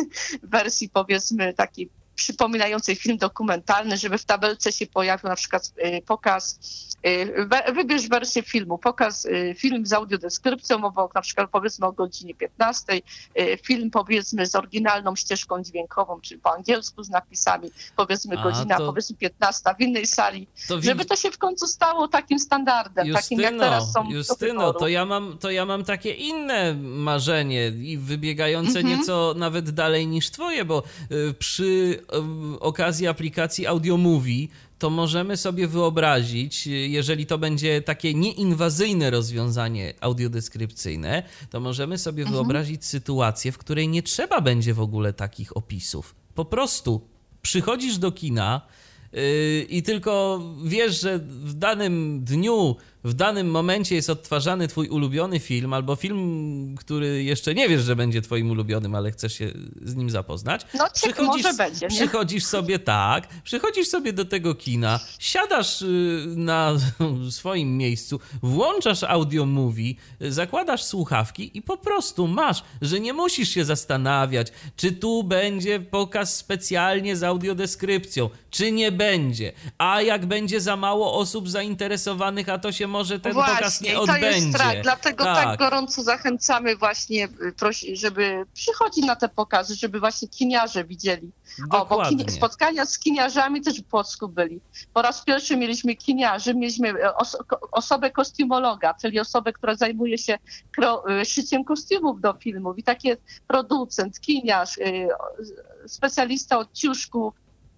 wersji powiedzmy takiej przypominającej film dokumentalny, żeby w tabelce się pojawił na przykład y, pokaz, y, we- wybierz wersję filmu, pokaz, y, film z audiodeskrypcją obok, na przykład powiedzmy o godzinie piętnastej, y, film powiedzmy z oryginalną ścieżką dźwiękową, czyli po angielsku z napisami, powiedzmy A, godzina, to- powiedzmy piętnasta w innej sali, To żeby to się w końcu stało takim standardem, takim jak teraz są do Justyno, wyboru. to ja mam, to ja mam takie inne marzenie i wybiegające Mhm. nieco nawet dalej niż twoje, bo y, przy y, okazji aplikacji Audio Movie to możemy sobie wyobrazić, y, jeżeli to będzie takie nieinwazyjne rozwiązanie audiodeskrypcyjne, to możemy sobie Mhm. wyobrazić sytuację, w której nie trzeba będzie w ogóle takich opisów. Po prostu przychodzisz do kina yy, i tylko wiesz, że w danym dniu, w danym momencie jest odtwarzany twój ulubiony film, albo film, który jeszcze nie wiesz, że będzie twoim ulubionym, ale chcesz się z nim zapoznać. No ciek, może będzie, nie? Przychodzisz sobie tak, przychodzisz sobie do tego kina, siadasz y, na swoim miejscu, włączasz audio movie, y, zakładasz słuchawki i po prostu masz, że nie musisz się zastanawiać, czy tu będzie pokaz specjalnie z audiodeskrypcją, czy nie będzie. A jak będzie za mało osób zainteresowanych, a to się może ten Właśnie, pokaz nie i to odbędzie. jest strach, dlatego tak. gorąco zachęcamy właśnie, y, prosi, żeby przychodzić na te pokazy, żeby właśnie kiniarze widzieli. O, bo Dokładnie. kin- spotkania z kiniarzami też w Płocku byli. Po raz pierwszy mieliśmy kiniarzy, mieliśmy e, os- ko- osobę kostiumologa, czyli osobę, która zajmuje się kro- y, szyciem kostiumów do filmów i takie producent, kiniarz, y, o- specjalista od ciuszków,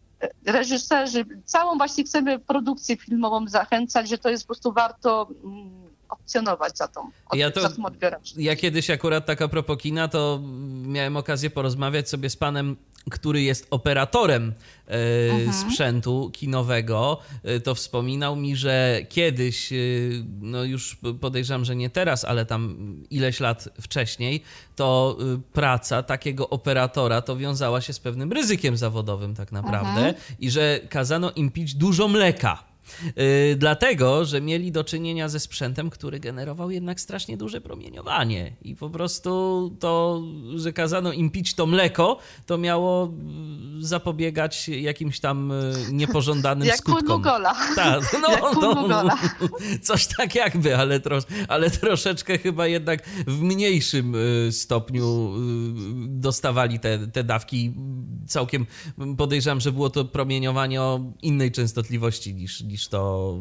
reżyserzy, całą właśnie chcemy produkcję filmową zachęcać, że to jest po prostu warto mm, opcjonować za tą, od, Ja to- za tym odbiorem. Ja kiedyś akurat tak a propos kina, to miałem okazję porozmawiać sobie z panem, który jest operatorem e, Mhm. sprzętu kinowego. E, to wspominał mi, że kiedyś, e, no już podejrzewam, że nie teraz, ale tam ileś lat wcześniej, to e, praca takiego operatora to wiązała się z pewnym ryzykiem zawodowym tak naprawdę Mhm. i że kazano im pić dużo mleka. Yy, dlatego, że mieli do czynienia ze sprzętem, który generował jednak strasznie duże promieniowanie i po prostu to, że kazano im pić to mleko, to miało yy, zapobiegać jakimś tam yy, niepożądanym Jak płyn skutkom. Lugola. Tak, Jak płyn Lugola. coś tak jakby, ale, tro, ale troszeczkę chyba jednak w mniejszym y, stopniu y, dostawali te, te dawki. Całkiem podejrzewam, że było to promieniowanie o innej częstotliwości niż, niż to,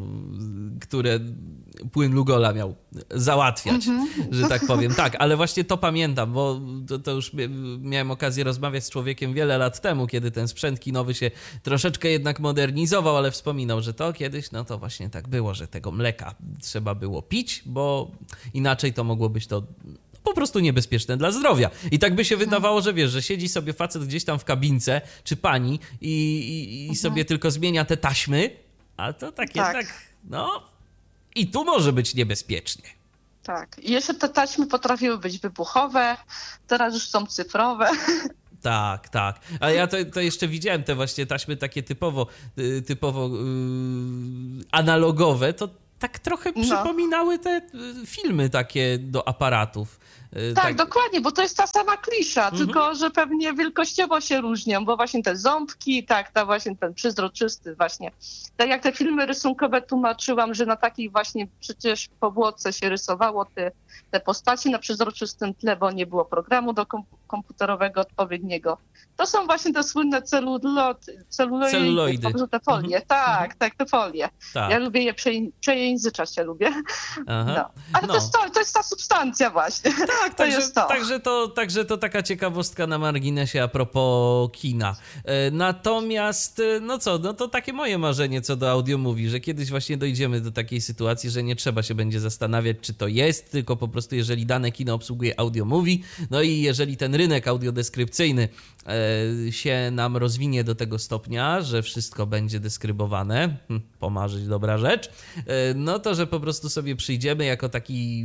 które płyn Lugola miał załatwiać, że tak powiem. Tak, ale właśnie to pamiętam, bo to, to już miałem okazję rozmawiać z człowiekiem wiele lat temu, kiedy ten sprzęt kinowy się troszeczkę jednak modernizował, ale wspominał, że to kiedyś, no to właśnie tak było, że tego mleka trzeba było pić, bo inaczej to mogło być to po prostu niebezpieczne dla zdrowia. I tak by się wydawało, że wiesz, że siedzi sobie facet gdzieś tam w kabince, czy pani i, i, i sobie tylko zmienia te taśmy, a to tak, Tak. jednak, no i tu może być niebezpiecznie. Tak. I jeszcze te taśmy potrafiły być wybuchowe, teraz już są cyfrowe. Tak, tak. A ja to, to jeszcze widziałem te właśnie taśmy takie typowo, y, typowo yy, analogowe, to tak trochę No. przypominały te y, filmy takie do aparatów. Y, Tak, dokładnie, bo to jest ta sama klisza, Mhm. tylko że pewnie wielkościowo się różnią, bo właśnie te ząbki, tak, ta właśnie ten przezroczysty właśnie. Tak jak te filmy rysunkowe tłumaczyłam, że na takiej właśnie przecież powłoce się rysowało te, te postaci na przezroczystym tle, bo nie było programu do kom- komputerowego odpowiedniego. To są właśnie te słynne celulot, celuloidy, Celuloidy. po prostu te folie. Mhm. Tak, tak, te folie. Tak. Ja lubię je prze- przejęzyczać, ja lubię. Aha. No. Ale No. to, jest to, to jest ta substancja właśnie. Tak, To także, jest to. Także, to, także to taka ciekawostka na marginesie a propos kina. E, Natomiast, e, no co, no to takie moje marzenie co do audio mówi, że kiedyś właśnie dojdziemy do takiej sytuacji, że nie trzeba się będzie zastanawiać, czy to jest, tylko po prostu jeżeli dane kino obsługuje audio mówi, no i jeżeli ten rynek audiodeskrypcyjny e, się nam rozwinie do tego stopnia, że wszystko będzie deskrybowane, hm, pomarzyć dobra rzecz, e, no to, że po prostu sobie przyjdziemy jako taki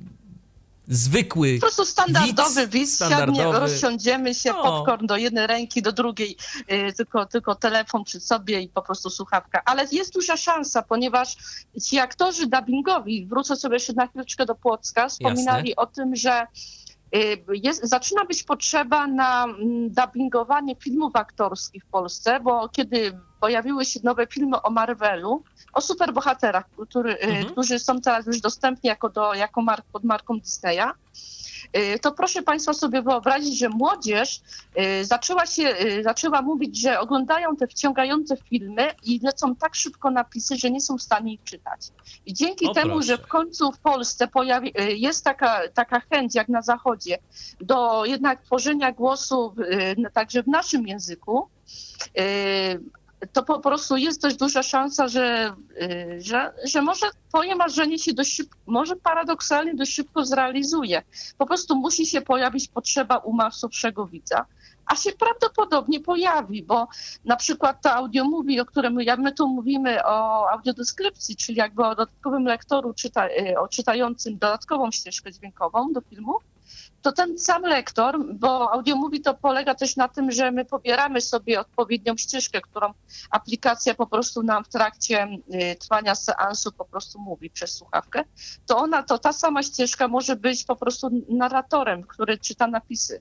zwykły Po prostu standardowy widz, widz, standardowy. siadnie, rozsiądziemy się, No. popcorn do jednej ręki, do drugiej y, tylko, tylko telefon przy sobie i po prostu słuchawka. Ale jest duża szansa, ponieważ ci aktorzy dubbingowi, wrócę sobie jeszcze na chwileczkę do Płocka, wspominali o tym, że y, jest, zaczyna być potrzeba na mm, dubbingowanie filmów aktorskich w Polsce, bo kiedy pojawiły się nowe filmy o Marvelu, o superbohaterach, który, y, Mhm. którzy są teraz już dostępni jako, do, jako mark, pod marką Disneya, y, to proszę Państwa sobie wyobrazić, że młodzież y, zaczęła się, y, zaczęła mówić, że oglądają te wciągające filmy i lecą tak szybko napisy, że nie są w stanie ich czytać. I dzięki O, temu, proszę. że w końcu w Polsce pojawi, y, jest taka, taka chęć, jak na Zachodzie, do jednak tworzenia głosów y, także w naszym języku, y, to po prostu jest dość duża szansa, że, y, że, że może twoje marzenie się dość szybko, może paradoksalnie dość szybko zrealizuje. Po prostu musi się pojawić potrzeba u masowszego widza, a się prawdopodobnie pojawi, bo na przykład to audio mówi, o którym my, my tu mówimy o audiodeskrypcji, czyli jakby o dodatkowym lektoru czyta, y, o czytającym dodatkową ścieżkę dźwiękową do filmu, to ten sam lektor, bo audio mówi to polega też na tym, że my pobieramy sobie odpowiednią ścieżkę, którą aplikacja po prostu nam w trakcie y, trwania seansu po prostu mówi przez słuchawkę, to ona, to ta sama ścieżka może być po prostu narratorem, który czyta napisy.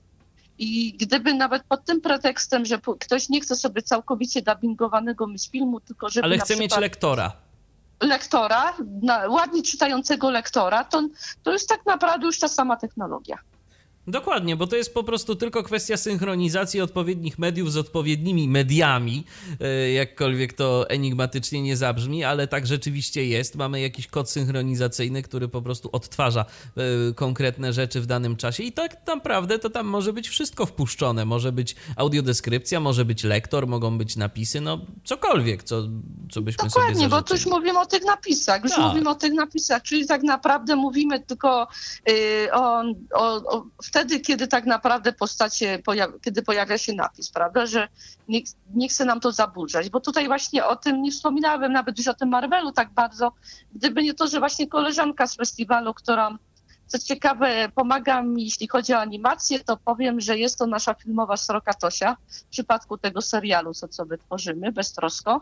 I gdyby nawet pod tym pretekstem, że ktoś nie chce sobie całkowicie dubbingowanego mieć filmu, tylko żeby Ale na chcę mieć przykład lektora. lektora, na, ładnie czytającego lektora, to, to jest tak naprawdę już ta sama technologia. Dokładnie, bo to jest po prostu tylko kwestia synchronizacji odpowiednich mediów z odpowiednimi mediami, e, jakkolwiek to enigmatycznie nie zabrzmi, ale tak rzeczywiście jest. Mamy jakiś kod synchronizacyjny, który po prostu odtwarza e, konkretne rzeczy w danym czasie i tak naprawdę to tam może być wszystko wpuszczone. Może być audiodeskrypcja, może być lektor, mogą być napisy, no cokolwiek, co, co byśmy sobie Dokładnie, zażyczyli. bo tu już mówimy o tych napisach, już Tak. mówimy o tych napisach, czyli tak naprawdę mówimy tylko y, o, o, o wtedy, kiedy tak naprawdę postacie, pojawi, kiedy pojawia się napis, prawda, że nie, nie chce nam to zaburzać, bo tutaj właśnie o tym nie wspominałem, nawet już o tym Marvelu tak bardzo, gdyby nie to, że właśnie koleżanka z festiwalu, która co ciekawe pomaga mi, jeśli chodzi o animację, to powiem, że jest to nasza filmowa sroka Tosia w przypadku tego serialu, co, co my tworzymy, Beztrosko.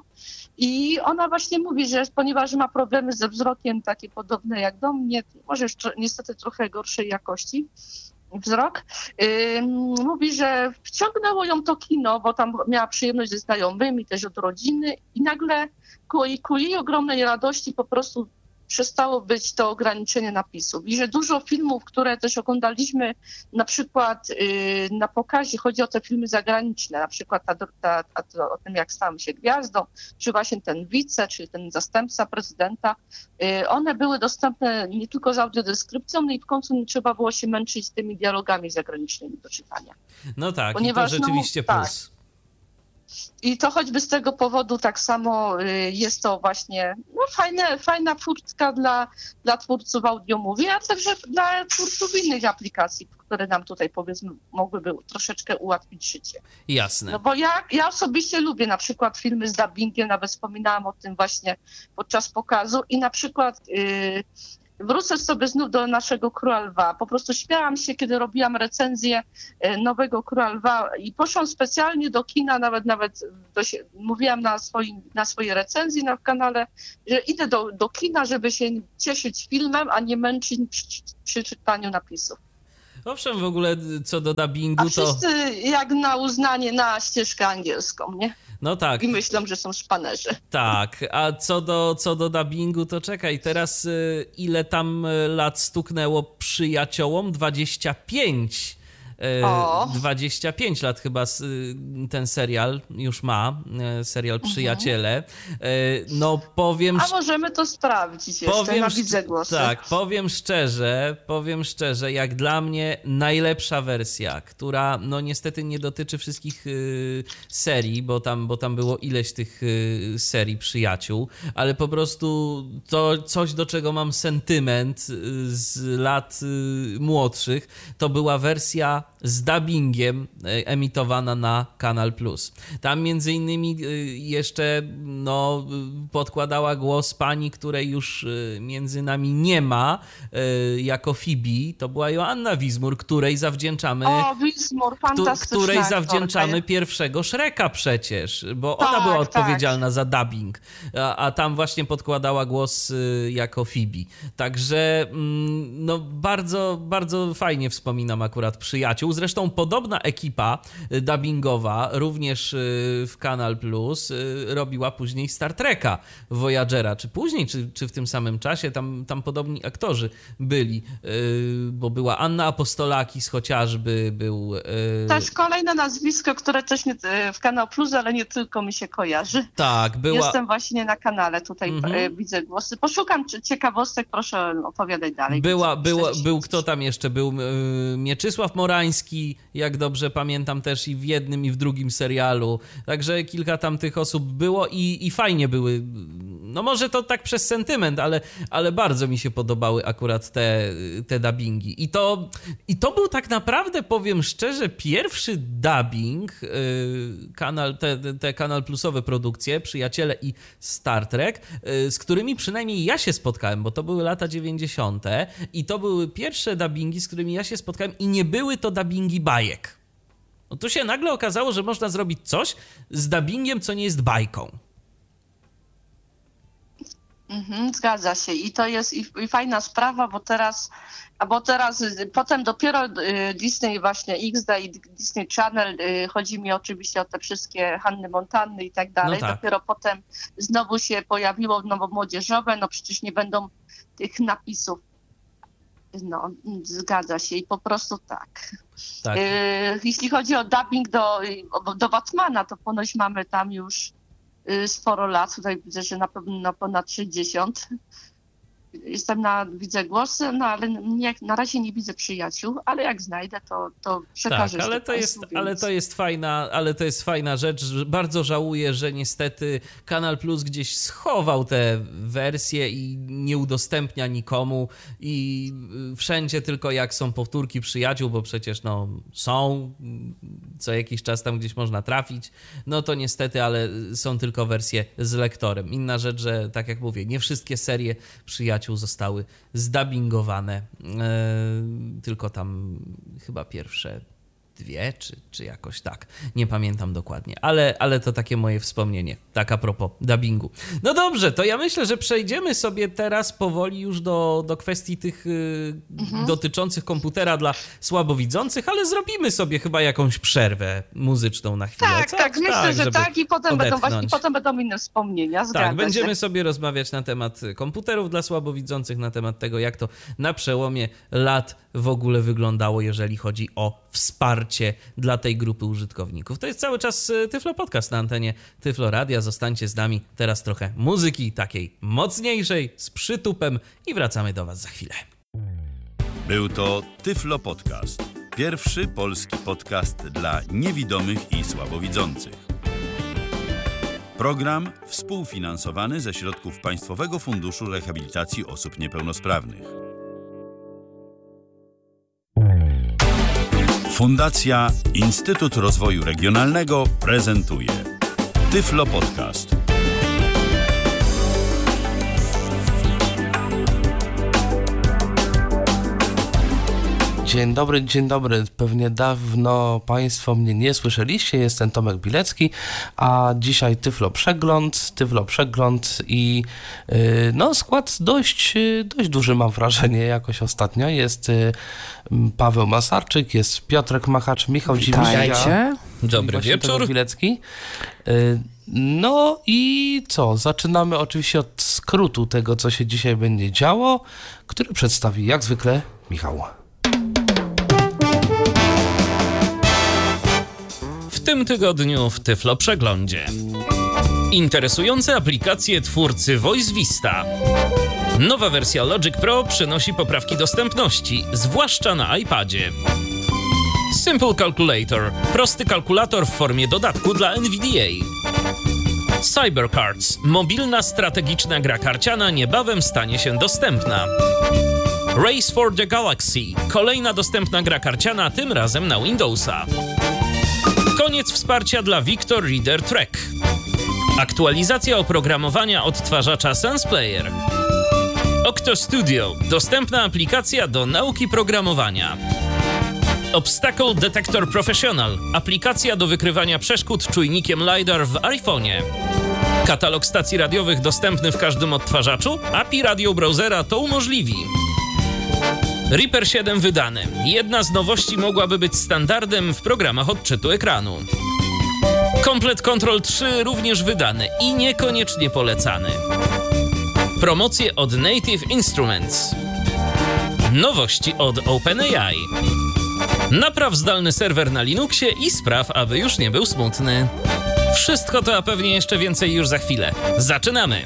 I ona właśnie mówi, że ponieważ ma problemy ze wzrokiem takie podobne jak do mnie, może jeszcze niestety trochę gorszej jakości, wzrok. Yy, mówi, że wciągnęło ją to kino, bo tam miała przyjemność ze znajomymi, też od rodziny i nagle ku, ku jej ogromnej radości po prostu przestało być to ograniczenie napisów. I że dużo filmów, które też oglądaliśmy na przykład yy, na pokazie, chodzi o te filmy zagraniczne, na przykład ta, ta, ta, o tym, jak stałem się gwiazdą, czy właśnie ten wice, czyli ten zastępca prezydenta, yy, one były dostępne nie tylko z audiodeskrypcją, no i w końcu nie trzeba było się męczyć z tymi dialogami zagranicznymi do czytania. No tak, Ponieważ, i to rzeczywiście no, plus. I to choćby z tego powodu tak samo jest to właśnie no, fajne, fajna furtka dla, dla twórców audiomówi, a także dla twórców innych aplikacji, które nam tutaj powiedzmy mogłyby troszeczkę ułatwić życie. Jasne. No bo ja, ja osobiście lubię na przykład filmy z dubbingiem, nawet wspominałam o tym właśnie podczas pokazu i na przykład yy, wrócę sobie znów do naszego Króla Lwa. Po prostu śmiałam się, kiedy robiłam recenzję nowego Króla Lwa i poszłam specjalnie do kina, nawet nawet do, mówiłam na, swoim, na swojej recenzji na kanale, że idę do, do kina, żeby się cieszyć filmem, a nie męczyć przy, przy czytaniu napisów. Owszem, w ogóle co do dubbingu to... A wszyscy jak na uznanie na ścieżkę angielską, nie? No tak. I myślą, że są szpanerzy. Tak, a co do, co do dubbingu, to czekaj, teraz y, ile tam lat stuknęło Przyjaciołom? dwadzieścia pięć. O. dwadzieścia pięć lat chyba ten serial już ma, serial Przyjaciele. No powiem... A możemy to sprawdzić jeszcze powiem, na Widzegłosy. Tak, powiem szczerze, powiem szczerze, jak dla mnie najlepsza wersja, która no niestety nie dotyczy wszystkich y, serii, bo tam, bo tam było ileś tych y, serii Przyjaciół, ale po prostu to coś, do czego mam sentyment y, z lat y, młodszych, to była wersja z dubbingiem emitowana na Kanal Plus. Tam między innymi jeszcze no, podkładała głos pani, której już między nami nie ma, jako Phoebe. To była Joanna Wismur, której zawdzięczamy... O, Wismur, fantastyczna której zawdzięczamy aktorka. pierwszego Shreka przecież, bo tak, ona była tak. odpowiedzialna za dubbing, a, a tam właśnie podkładała głos jako Phoebe. Także no, bardzo, bardzo fajnie wspominam akurat Przyjaciół. Zresztą podobna ekipa dubbingowa, również w Kanal Plus, robiła później Star Treka Voyagera, czy później, czy, czy w tym samym czasie, tam, tam podobni aktorzy byli, bo była Anna Apostolakis chociażby, był... Też kolejne nazwisko, które też nie, w Kanał Plus, ale nie tylko mi się kojarzy. Tak, była... Jestem właśnie na kanale, tutaj mhm. widzę głosy. Poszukam ciekawostek, proszę opowiadać dalej. Była, była, był kto tam jeszcze? Był Mieczysław Morański, jak dobrze pamiętam, też i w jednym, i w drugim serialu. Także kilka tam tych osób było i, i fajnie były. No może to tak przez sentyment, ale, ale bardzo mi się podobały akurat te, te dubbingi. I to, I to był tak naprawdę, powiem szczerze, pierwszy dubbing, yy, kanal, te, te Kanal Plusowe produkcje, Przyjaciele i Star Trek, yy, z którymi przynajmniej ja się spotkałem, bo to były lata dziewięćdziesiąte i to były pierwsze dubbingi, z którymi ja się spotkałem i nie były to dubbingi bajek. No tu się nagle okazało, że można zrobić coś z dubbingiem, co nie jest bajką. Mhm, zgadza się i to jest i, i fajna sprawa, bo teraz, a bo teraz potem dopiero y, Disney właśnie X D i Disney Channel, y, chodzi mi oczywiście o te wszystkie Hanny Montanny i tak dalej, no tak. Dopiero potem znowu się pojawiło nowo młodzieżowe, no przecież nie będą tych napisów. No, zgadza się i po prostu tak. tak. Y, jeśli chodzi o dubbing do, do Batmana, to ponoć mamy tam już sporo lat, tutaj widzę, że na pewno na ponad sześćdziesiąt. Jestem na, widzę głosy, no ale nie, na razie nie widzę Przyjaciół, ale jak znajdę, to, to przekażę. Tak, ale to, jest, więc... ale, to jest fajna, ale to jest fajna rzecz. Bardzo żałuję, że niestety Kanal Plus gdzieś schował te wersje i nie udostępnia nikomu i wszędzie tylko jak są powtórki Przyjaciół, bo przecież no są, co jakiś czas tam gdzieś można trafić, no to niestety, ale są tylko wersje z lektorem. Inna rzecz, że tak jak mówię, nie wszystkie serie Przyjaciół zostały zdubbingowane, e, tylko tam chyba pierwsze dwie, czy, czy jakoś tak, nie pamiętam dokładnie, ale, ale to takie moje wspomnienie, tak a propos dubbingu. No dobrze, to ja myślę, że przejdziemy sobie teraz powoli już do, do kwestii tych y, mhm. dotyczących komputera dla słabowidzących, ale zrobimy sobie chyba jakąś przerwę muzyczną na chwilę. Tak, Co? tak, myślę, tak, że tak i potem będą, właśnie, potem będą inne wspomnienia, zgadza Tak, będziemy się. sobie rozmawiać na temat komputerów dla słabowidzących, na temat tego, jak to na przełomie lat w ogóle wyglądało, jeżeli chodzi o wsparcie dla tej grupy użytkowników. To jest cały czas Tyflo Podcast na antenie Tyflo Radia. Zostańcie z nami. Teraz trochę muzyki takiej mocniejszej, z przytupem i wracamy do Was za chwilę. Był to Tyflo Podcast. Pierwszy polski podcast dla niewidomych i słabowidzących. Program współfinansowany ze środków Państwowego Funduszu Rehabilitacji Osób Niepełnosprawnych. Fundacja Instytut Rozwoju Regionalnego prezentuje Tyflo Podcast. Dzień dobry, dzień dobry. Pewnie dawno Państwo mnie nie słyszeliście. Jestem Tomek Bilecki, a dzisiaj Tyflo Przegląd, Tyflo Przegląd i yy, no skład dość, dość duży, mam wrażenie, jakoś ostatnio. Jest yy, Paweł Masarczyk, jest Piotrek Machacz, Michał Dziwiszka. Dobry wieczór. Tomek Bilecki. Yy, No i co? Zaczynamy oczywiście od skrótu tego, co się dzisiaj będzie działo, który przedstawi jak zwykle Michał. W tym tygodniu w Tyflo Przeglądzie. Interesujące aplikacje twórcy Voice Vista. Nowa wersja Logic Pro przynosi poprawki dostępności, zwłaszcza na iPadzie. Simple Calculator. Prosty kalkulator w formie dodatku dla N V D A. Cybercards. Mobilna strategiczna gra karciana niebawem stanie się dostępna. Race for the Galaxy. Kolejna dostępna gra karciana, tym razem na Windowsa. Koniec wsparcia dla Victor Reader Trek. Aktualizacja oprogramowania odtwarzacza SensePlayer. Octo Studio. Dostępna aplikacja do nauki programowania. Obstacle Detector Professional. Aplikacja do wykrywania przeszkód czujnikiem LiDAR w iPhone'ie. Katalog stacji radiowych dostępny w każdym odtwarzaczu. A P I Radio Browsera to umożliwi. Reaper siedem wydany. Jedna z nowości mogłaby być standardem w programach odczytu ekranu. Complete Control trzy również wydany i niekoniecznie polecany. Promocje od Native Instruments. Nowości od OpenAI. Napraw zdalny serwer na Linuxie i spraw, aby już nie był smutny. Wszystko to, a pewnie jeszcze więcej już za chwilę. Zaczynamy!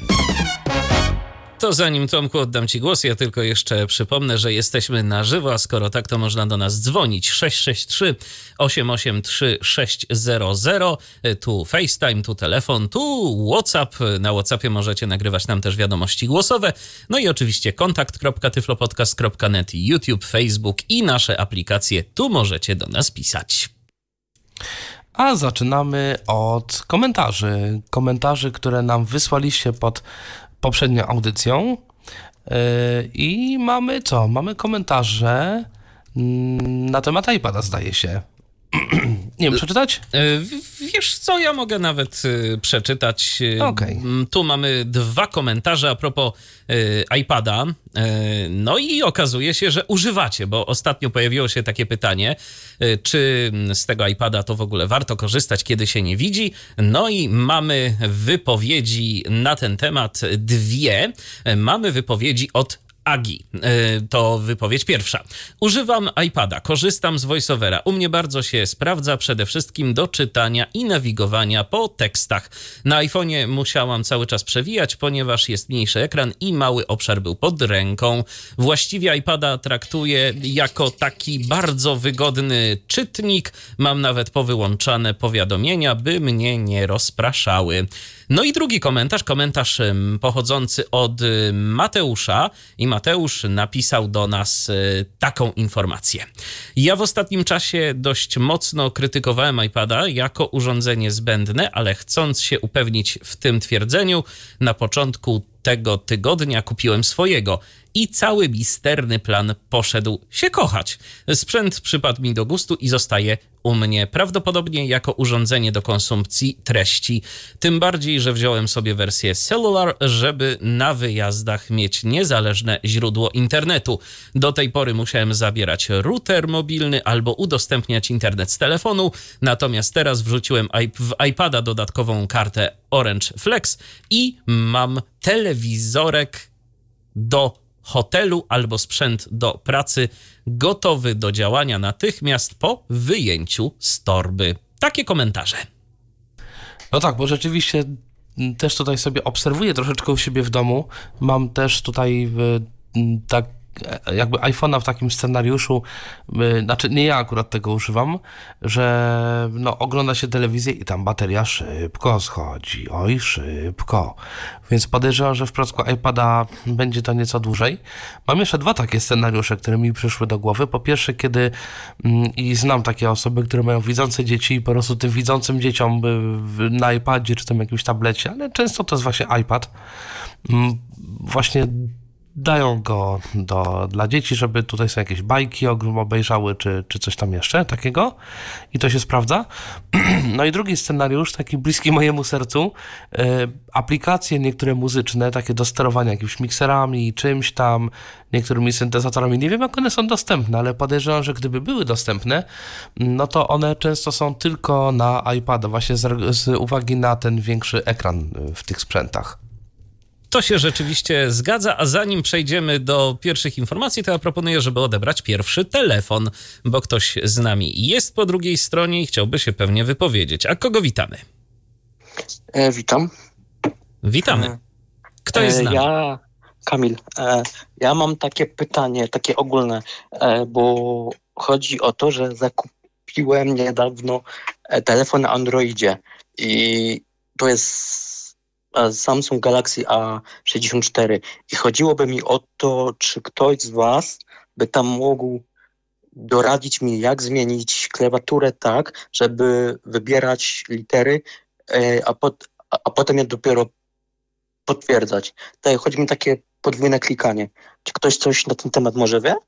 To zanim, Tomku, oddam Ci głos, ja tylko jeszcze przypomnę, że jesteśmy na żywo, a skoro tak, to można do nas dzwonić. sześć sześć trzy, osiem osiem trzy, sześć zero zero, tu FaceTime, tu telefon, tu WhatsApp. Na WhatsAppie możecie nagrywać nam też wiadomości głosowe. No i oczywiście kontakt kropka tyflopodcast kropka net, YouTube, Facebook i nasze aplikacje. Tu możecie do nas pisać. A zaczynamy od komentarzy. Komentarzy, które nam wysłaliście pod poprzednią audycją. Yy, I mamy co? Mamy komentarze na temat iPada, zdaje się. Nie wiem, przeczytać? Wiesz co, ja mogę nawet y, przeczytać. Okay. Tu mamy dwa komentarze a propos y, iPada. Y, no i okazuje się, że używacie, bo ostatnio pojawiło się takie pytanie, y, czy z tego iPada to w ogóle warto korzystać, kiedy się nie widzi. No i mamy wypowiedzi na ten temat dwie. Mamy wypowiedzi od Agi. To wypowiedź pierwsza. Używam iPada, korzystam z VoiceOvera. U mnie bardzo się sprawdza, przede wszystkim do czytania i nawigowania po tekstach. Na iPhone'ie musiałam cały czas przewijać, ponieważ jest mniejszy ekran i mały obszar był pod ręką. Właściwie iPada traktuję jako taki bardzo wygodny czytnik. Mam nawet powyłączane powiadomienia, by mnie nie rozpraszały. No i drugi komentarz, komentarz pochodzący od Mateusza i Mateusz napisał do nas taką informację. Ja w ostatnim czasie dość mocno krytykowałem iPada jako urządzenie zbędne, ale chcąc się upewnić w tym twierdzeniu, na początku tego tygodnia kupiłem swojego i cały misterny plan poszedł się kochać. Sprzęt przypadł mi do gustu i zostaje u mnie prawdopodobnie jako urządzenie do konsumpcji treści. Tym bardziej, że wziąłem sobie wersję cellular, żeby na wyjazdach mieć niezależne źródło internetu. Do tej pory musiałem zabierać router mobilny albo udostępniać internet z telefonu, natomiast teraz wrzuciłem w iPada dodatkową kartę Orange Flex i mam telewizorek do hotelu albo sprzęt do pracy gotowy do działania natychmiast po wyjęciu z torby. Takie komentarze. No tak, bo rzeczywiście też tutaj sobie obserwuję troszeczkę u siebie w domu. Mam też tutaj tak jakby iPhone'a w takim scenariuszu, y, znaczy nie ja akurat tego używam, że no, ogląda się telewizję i tam bateria szybko schodzi, oj szybko, więc podejrzewam, że w przypadku iPada będzie to nieco dłużej. Mam jeszcze dwa takie scenariusze, które mi przyszły do głowy. Po pierwsze, kiedy mm, i znam takie osoby, które mają widzące dzieci i po prostu tym widzącym dzieciom y, na iPadzie czy tam jakimś tablecie, ale często to jest właśnie iPad, mm, właśnie dają go do, dla dzieci, żeby tutaj są jakieś bajki obejrzały, czy, czy coś tam jeszcze takiego i to się sprawdza. No i drugi scenariusz, taki bliski mojemu sercu, yy, aplikacje niektóre muzyczne, takie do sterowania jakimiś mikserami, czymś tam, niektórymi syntezatorami. Nie wiem, jak one są dostępne, ale podejrzewam, że gdyby były dostępne, no to one często są tylko na iPada, właśnie z, z uwagi na ten większy ekran w tych sprzętach. To się rzeczywiście zgadza, a zanim przejdziemy do pierwszych informacji, to ja proponuję, żeby odebrać pierwszy telefon, bo ktoś z nami jest po drugiej stronie i chciałby się pewnie wypowiedzieć. A kogo witamy? E, witam. Witamy. Kto jest z nami? Ja, Kamil. E, ja mam takie pytanie, takie ogólne, e, bo chodzi o to, że zakupiłem niedawno telefon na Androidzie i to jest Samsung Galaxy A sześćdziesiąt cztery i chodziłoby mi o to, czy ktoś z was by tam mógł doradzić mi, jak zmienić klawiaturę tak, żeby wybierać litery, a, pot, a, a potem je dopiero potwierdzać. Tutaj chodzi mi o takie podwójne klikanie. Czy ktoś coś na ten temat może wie?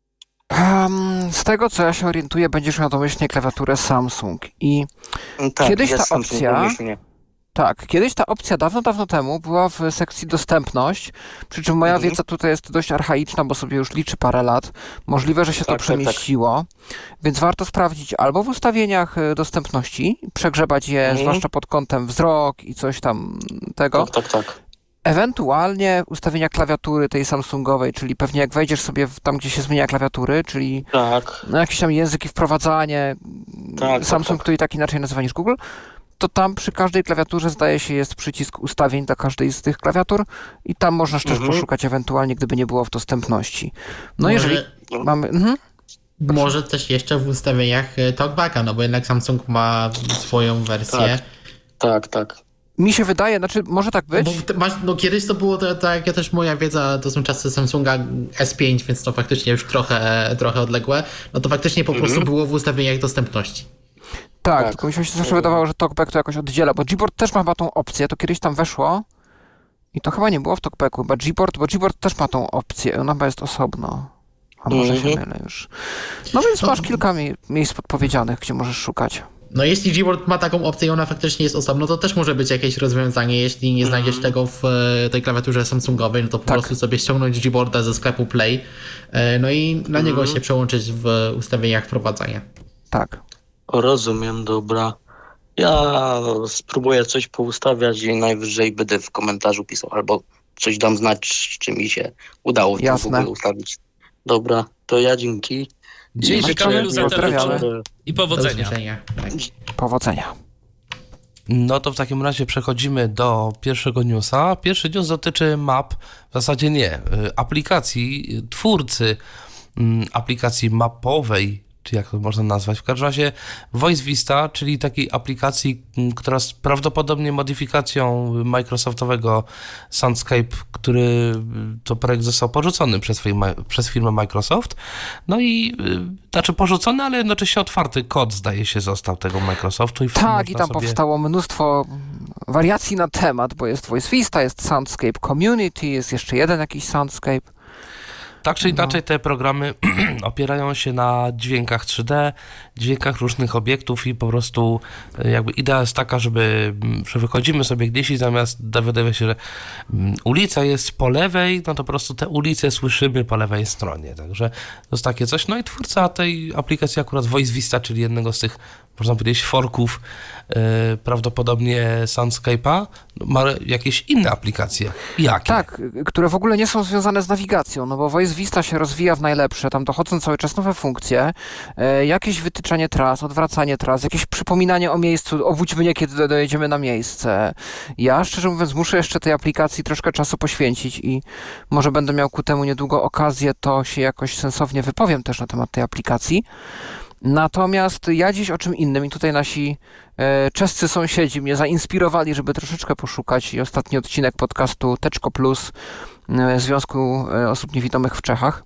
Um, z tego, co ja się orientuję, będziesz miał domyślnie klawiaturę Samsung i Tak, kiedyś ta jest Samsung opcja... domyślnie. Tak, kiedyś ta opcja dawno, dawno temu była w sekcji dostępność, przy czym moja Mhm. wiedza tutaj jest dość archaiczna, bo sobie już liczy parę lat. Możliwe, że się Tak, to tak, przemieściło, więc warto sprawdzić albo w ustawieniach y, dostępności, przegrzebać je, Mhm. zwłaszcza pod kątem wzrok i coś tam tego. Tak, tak, tak. Ewentualnie ustawienia klawiatury tej Samsungowej, czyli pewnie jak wejdziesz sobie w, tam, gdzie się zmienia klawiatury, czyli Tak, no, jakieś tam języki wprowadzanie, tak, Samsung tak. to i tak inaczej nazywa niż Google, to tam przy każdej klawiaturze zdaje się jest przycisk ustawień dla każdej z tych klawiatur i tam można też Mhm. poszukać ewentualnie, gdyby nie było w dostępności. No Może- jeżeli mamy... Mhm. Może też jeszcze w ustawieniach e, TalkBacka, no bo jednak Samsung ma swoją wersję. Tak, tak. Mi się wydaje, znaczy może tak być, Bo te- masz, no kiedyś to było to, tak, ja też moja wiedza, to są czasy Samsunga S pięć, więc to faktycznie już trochę, trochę odległe. No to faktycznie po prostu było w ustawieniach dostępności. tak, tak. tylko mi się zawsze wydawało, że TalkBack to jakoś oddziela, bo Gboard też ma chyba tą opcję, to kiedyś tam weszło i to chyba nie było w TalkBacku, bo Gboard, bo Gboard też ma tą opcję, ona chyba jest osobno. A może się Mhm. mylę już. No więc No. masz kilka mi- miejsc podpowiedzianych, gdzie możesz szukać. No jeśli Gboard ma taką opcję i ona faktycznie jest osobno, to też może być jakieś rozwiązanie. Jeśli nie znajdziesz tego w e, tej klawiaturze Samsungowej, no to po Tak. prostu sobie ściągnąć Gboarda ze sklepu Play, e, no i na niego się przełączyć w ustawieniach wprowadzania. Tak. Rozumiem, dobra. Ja spróbuję coś poustawiać i najwyżej będę w komentarzu pisał, albo coś dam znać, czy mi się udało w tym w Jasne. ogóle ustawić. Dobra, to ja dzięki. Dzięki Dzięki, Kamilu za pozdrawiamy. telefon i Do powodzenia. usłyszenia. Tak. Powodzenia. No to w takim razie przechodzimy do pierwszego newsa. Pierwszy news dotyczy map, w zasadzie nie, y, aplikacji, y, twórcy mm, aplikacji mapowej, czy jak to można nazwać, w każdym razie Voice Vista, czyli takiej aplikacji, mm, która jest prawdopodobnie modyfikacją Microsoftowego Soundscape, który y, to projekt został porzucony przez, firmę, przez firmę Microsoft. No i y, znaczy porzucony, ale jednocześnie otwarty kod, zdaje się, został tego Microsoftu. I Tak, można i tam sobie... powstało mnóstwo wariacji na temat, bo jest Voice Vista, jest Soundscape Community, jest jeszcze jeden jakiś Soundscape. Tak czy No. inaczej te programy opierają się na dźwiękach trzy D, dźwiękach różnych obiektów i po prostu e, jakby idea jest taka, żeby, mm, że wychodzimy sobie gdzieś i zamiast dowiaduje się, że mm, ulica jest po lewej, no to po prostu te ulice słyszymy po lewej stronie. Także to jest takie coś. No i twórca tej aplikacji akurat Voice Vista, czyli jednego z tych można powiedzieć, forków yy, prawdopodobnie Soundscape'a, ma jakieś inne aplikacje. Jakie? Tak, które w ogóle nie są związane z nawigacją, no bo Voice Vista się rozwija w najlepsze, tam dochodzą cały czas nowe funkcje, e, jakieś wytyczanie tras, odwracanie tras, jakieś przypominanie o miejscu, obudź mnie, kiedy dojedziemy na miejsce. Ja, szczerze mówiąc, muszę jeszcze tej aplikacji troszkę czasu poświęcić i może będę miał ku temu niedługo okazję, to się jakoś sensownie wypowiem też na temat tej aplikacji. Natomiast ja dziś o czym innym i tutaj nasi e, czescy sąsiedzi mnie zainspirowali, żeby troszeczkę poszukać i ostatni odcinek podcastu Teczko Plus e, Związku Osób Niewidomych w Czechach.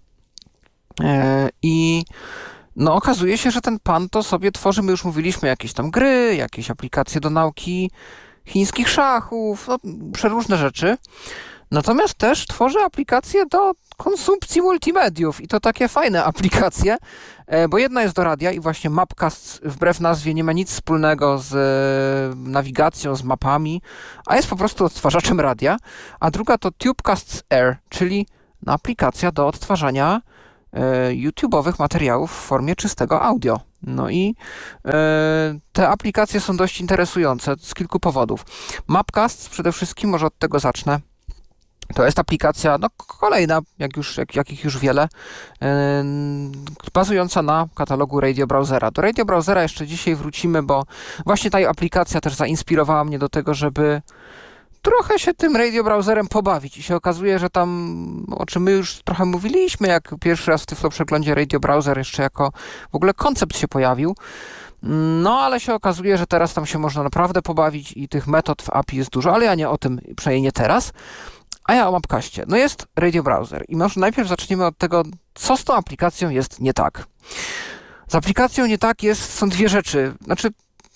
E, I no okazuje się, że ten pan to sobie tworzy, my już mówiliśmy, jakieś tam gry, jakieś aplikacje do nauki chińskich szachów, no, przeróżne rzeczy. Natomiast też tworzy aplikacje do konsumpcji multimediów i to takie fajne aplikacje, bo jedna jest do radia i właśnie Mapcast wbrew nazwie nie ma nic wspólnego z nawigacją, z mapami, a jest po prostu odtwarzaczem radia, a druga to Tubecasts Air, czyli aplikacja do odtwarzania YouTube'owych materiałów w formie czystego audio. No i e, te aplikacje są dość interesujące z kilku powodów. Mapcast przede wszystkim, może od tego zacznę. To jest aplikacja, no kolejna, jak już, jak, jakich już wiele, yy, bazująca na katalogu Radio Browsera. Do Radio Browsera jeszcze dzisiaj wrócimy, bo właśnie ta aplikacja też zainspirowała mnie do tego, żeby trochę się tym Radio Browserem pobawić. I się okazuje, że tam, o czym my już trochę mówiliśmy, jak pierwszy raz w Tyflo Przeglądzie Radio Browser jeszcze jako w ogóle koncept się pojawił. No, ale się okazuje, że teraz tam się można naprawdę pobawić i tych metod w A P I jest dużo, ale ja nie o tym, przynajmniej nie teraz. A ja o Mapcaście. No jest Radio Browser i może najpierw zaczniemy od tego, co z tą aplikacją jest nie tak. Z aplikacją nie tak jest, są dwie rzeczy, znaczy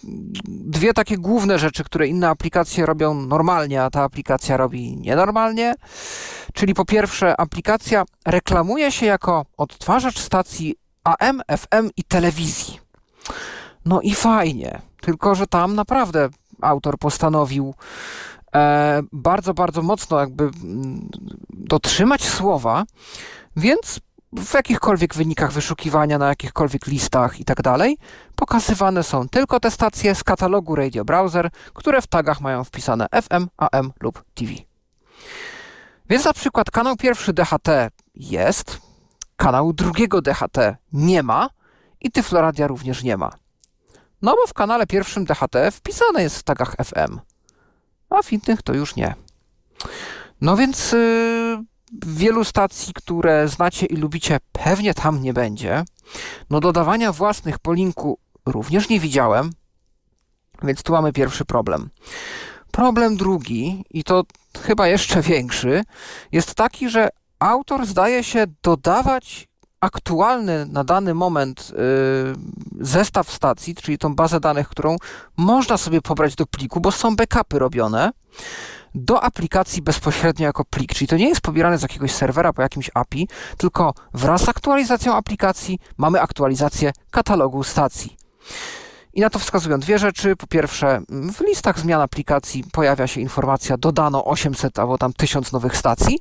dwie takie główne rzeczy, które inne aplikacje robią normalnie, a ta aplikacja robi nienormalnie. Czyli po pierwsze, aplikacja reklamuje się jako odtwarzacz stacji A M, F M i telewizji. No i fajnie, tylko że tam naprawdę autor postanowił E, bardzo, bardzo mocno jakby m, dotrzymać słowa, więc w jakichkolwiek wynikach wyszukiwania, na jakichkolwiek listach i tak dalej, pokazywane są tylko te stacje z katalogu Radio Browser, które w tagach mają wpisane F M, A M lub T V. Więc na przykład kanał pierwszy D H T jest, kanału drugiego D H T nie ma i Tyfloradia również nie ma. No bo w kanale pierwszym D H T wpisane jest w tagach F M. A w innych to już nie. No więc yy, wielu stacji, które znacie i lubicie, pewnie tam nie będzie. No dodawania własnych po linku również nie widziałem, więc tu mamy pierwszy problem. Problem drugi, i to chyba jeszcze większy, jest taki, że autor zdaje się dodawać aktualny na dany moment yy, zestaw stacji, czyli tą bazę danych, którą można sobie pobrać do pliku, bo są backupy robione, do aplikacji bezpośrednio jako plik. Czyli to nie jest pobierane z jakiegoś serwera po jakimś A P I, tylko wraz z aktualizacją aplikacji mamy aktualizację katalogu stacji. I na to wskazują dwie rzeczy. Po pierwsze, w listach zmian aplikacji pojawia się informacja dodano osiemset albo tam tysiąc nowych stacji.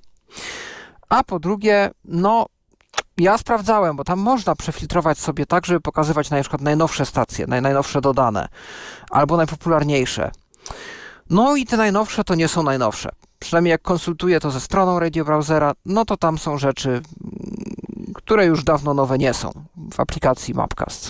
A po drugie, no ja sprawdzałem, bo tam można przefiltrować sobie tak, żeby pokazywać na przykład najnowsze stacje, naj, najnowsze dodane, albo najpopularniejsze. No i te najnowsze to nie są najnowsze. Przynajmniej jak konsultuję to ze stroną Radio Browsera, no to tam są rzeczy, które już dawno nowe nie są w aplikacji Mapcast.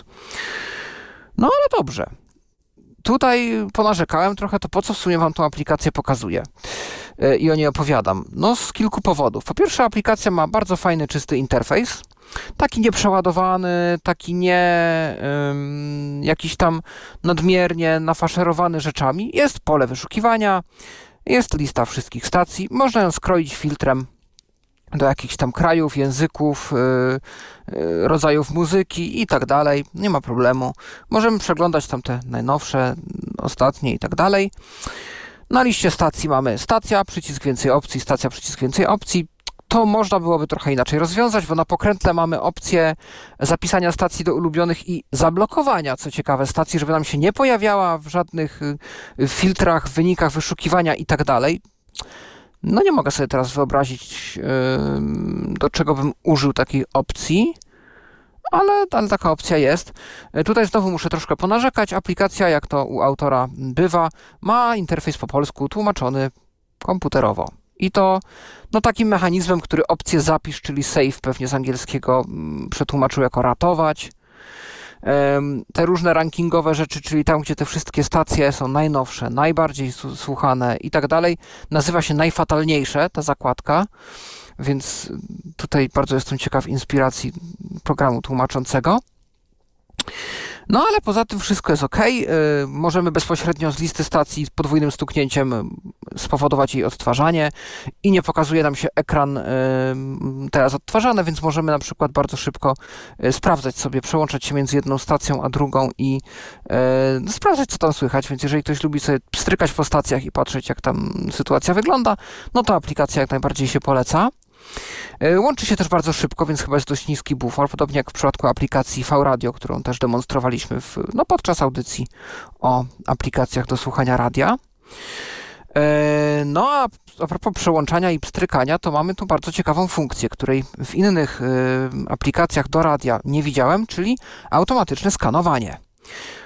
No ale dobrze. Tutaj ponarzekałem trochę, to po co w sumie wam tą aplikację pokazuję i o niej opowiadam? No z kilku powodów. Po pierwsze, aplikacja ma bardzo fajny, czysty interfejs, taki nieprzeładowany, taki nie um, jakiś tam nadmiernie nafaszerowany rzeczami. Jest pole wyszukiwania, jest lista wszystkich stacji, można ją skroić filtrem do jakichś tam krajów, języków, yy, yy, rodzajów muzyki i tak dalej. Nie ma problemu. Możemy przeglądać tam te najnowsze, ostatnie i tak dalej. Na liście stacji mamy stacja, przycisk więcej opcji, stacja, przycisk więcej opcji. To można byłoby trochę inaczej rozwiązać, bo na pokrętle mamy opcję zapisania stacji do ulubionych i zablokowania, co ciekawe, stacji, żeby nam się nie pojawiała w żadnych yy, filtrach, wynikach wyszukiwania i tak dalej. No nie mogę sobie teraz wyobrazić, yy, do czego bym użył takiej opcji, ale, ale taka opcja jest. Tutaj znowu muszę troszkę ponarzekać. Aplikacja, jak to u autora bywa, ma interfejs po polsku tłumaczony komputerowo. I to no, takim mechanizmem, który opcję zapisz, czyli save pewnie z angielskiego m, przetłumaczył jako ratować. Um, te różne rankingowe rzeczy, czyli tam, gdzie te wszystkie stacje są najnowsze, najbardziej słuchane i tak dalej, nazywa się najfatalniejsze, ta zakładka. Więc tutaj bardzo jestem ciekaw inspiracji programu tłumaczącego. No ale poza tym wszystko jest ok. Yy, możemy bezpośrednio z listy stacji z podwójnym stuknięciem spowodować jej odtwarzanie i nie pokazuje nam się ekran yy, teraz odtwarzany, więc możemy na przykład bardzo szybko yy, sprawdzać sobie, przełączać się między jedną stacją a drugą i yy, sprawdzać, co tam słychać. Więc jeżeli ktoś lubi sobie strykać po stacjach i patrzeć, jak tam sytuacja wygląda, no to aplikacja jak najbardziej się poleca. Łączy się też bardzo szybko, więc chyba jest dość niski bufor, podobnie jak w przypadku aplikacji V-Radio, którą też demonstrowaliśmy w, no, podczas audycji o aplikacjach do słuchania radia. No a a propos przełączania i pstrykania, to mamy tu bardzo ciekawą funkcję, której w innych aplikacjach do radia nie widziałem, czyli automatyczne skanowanie.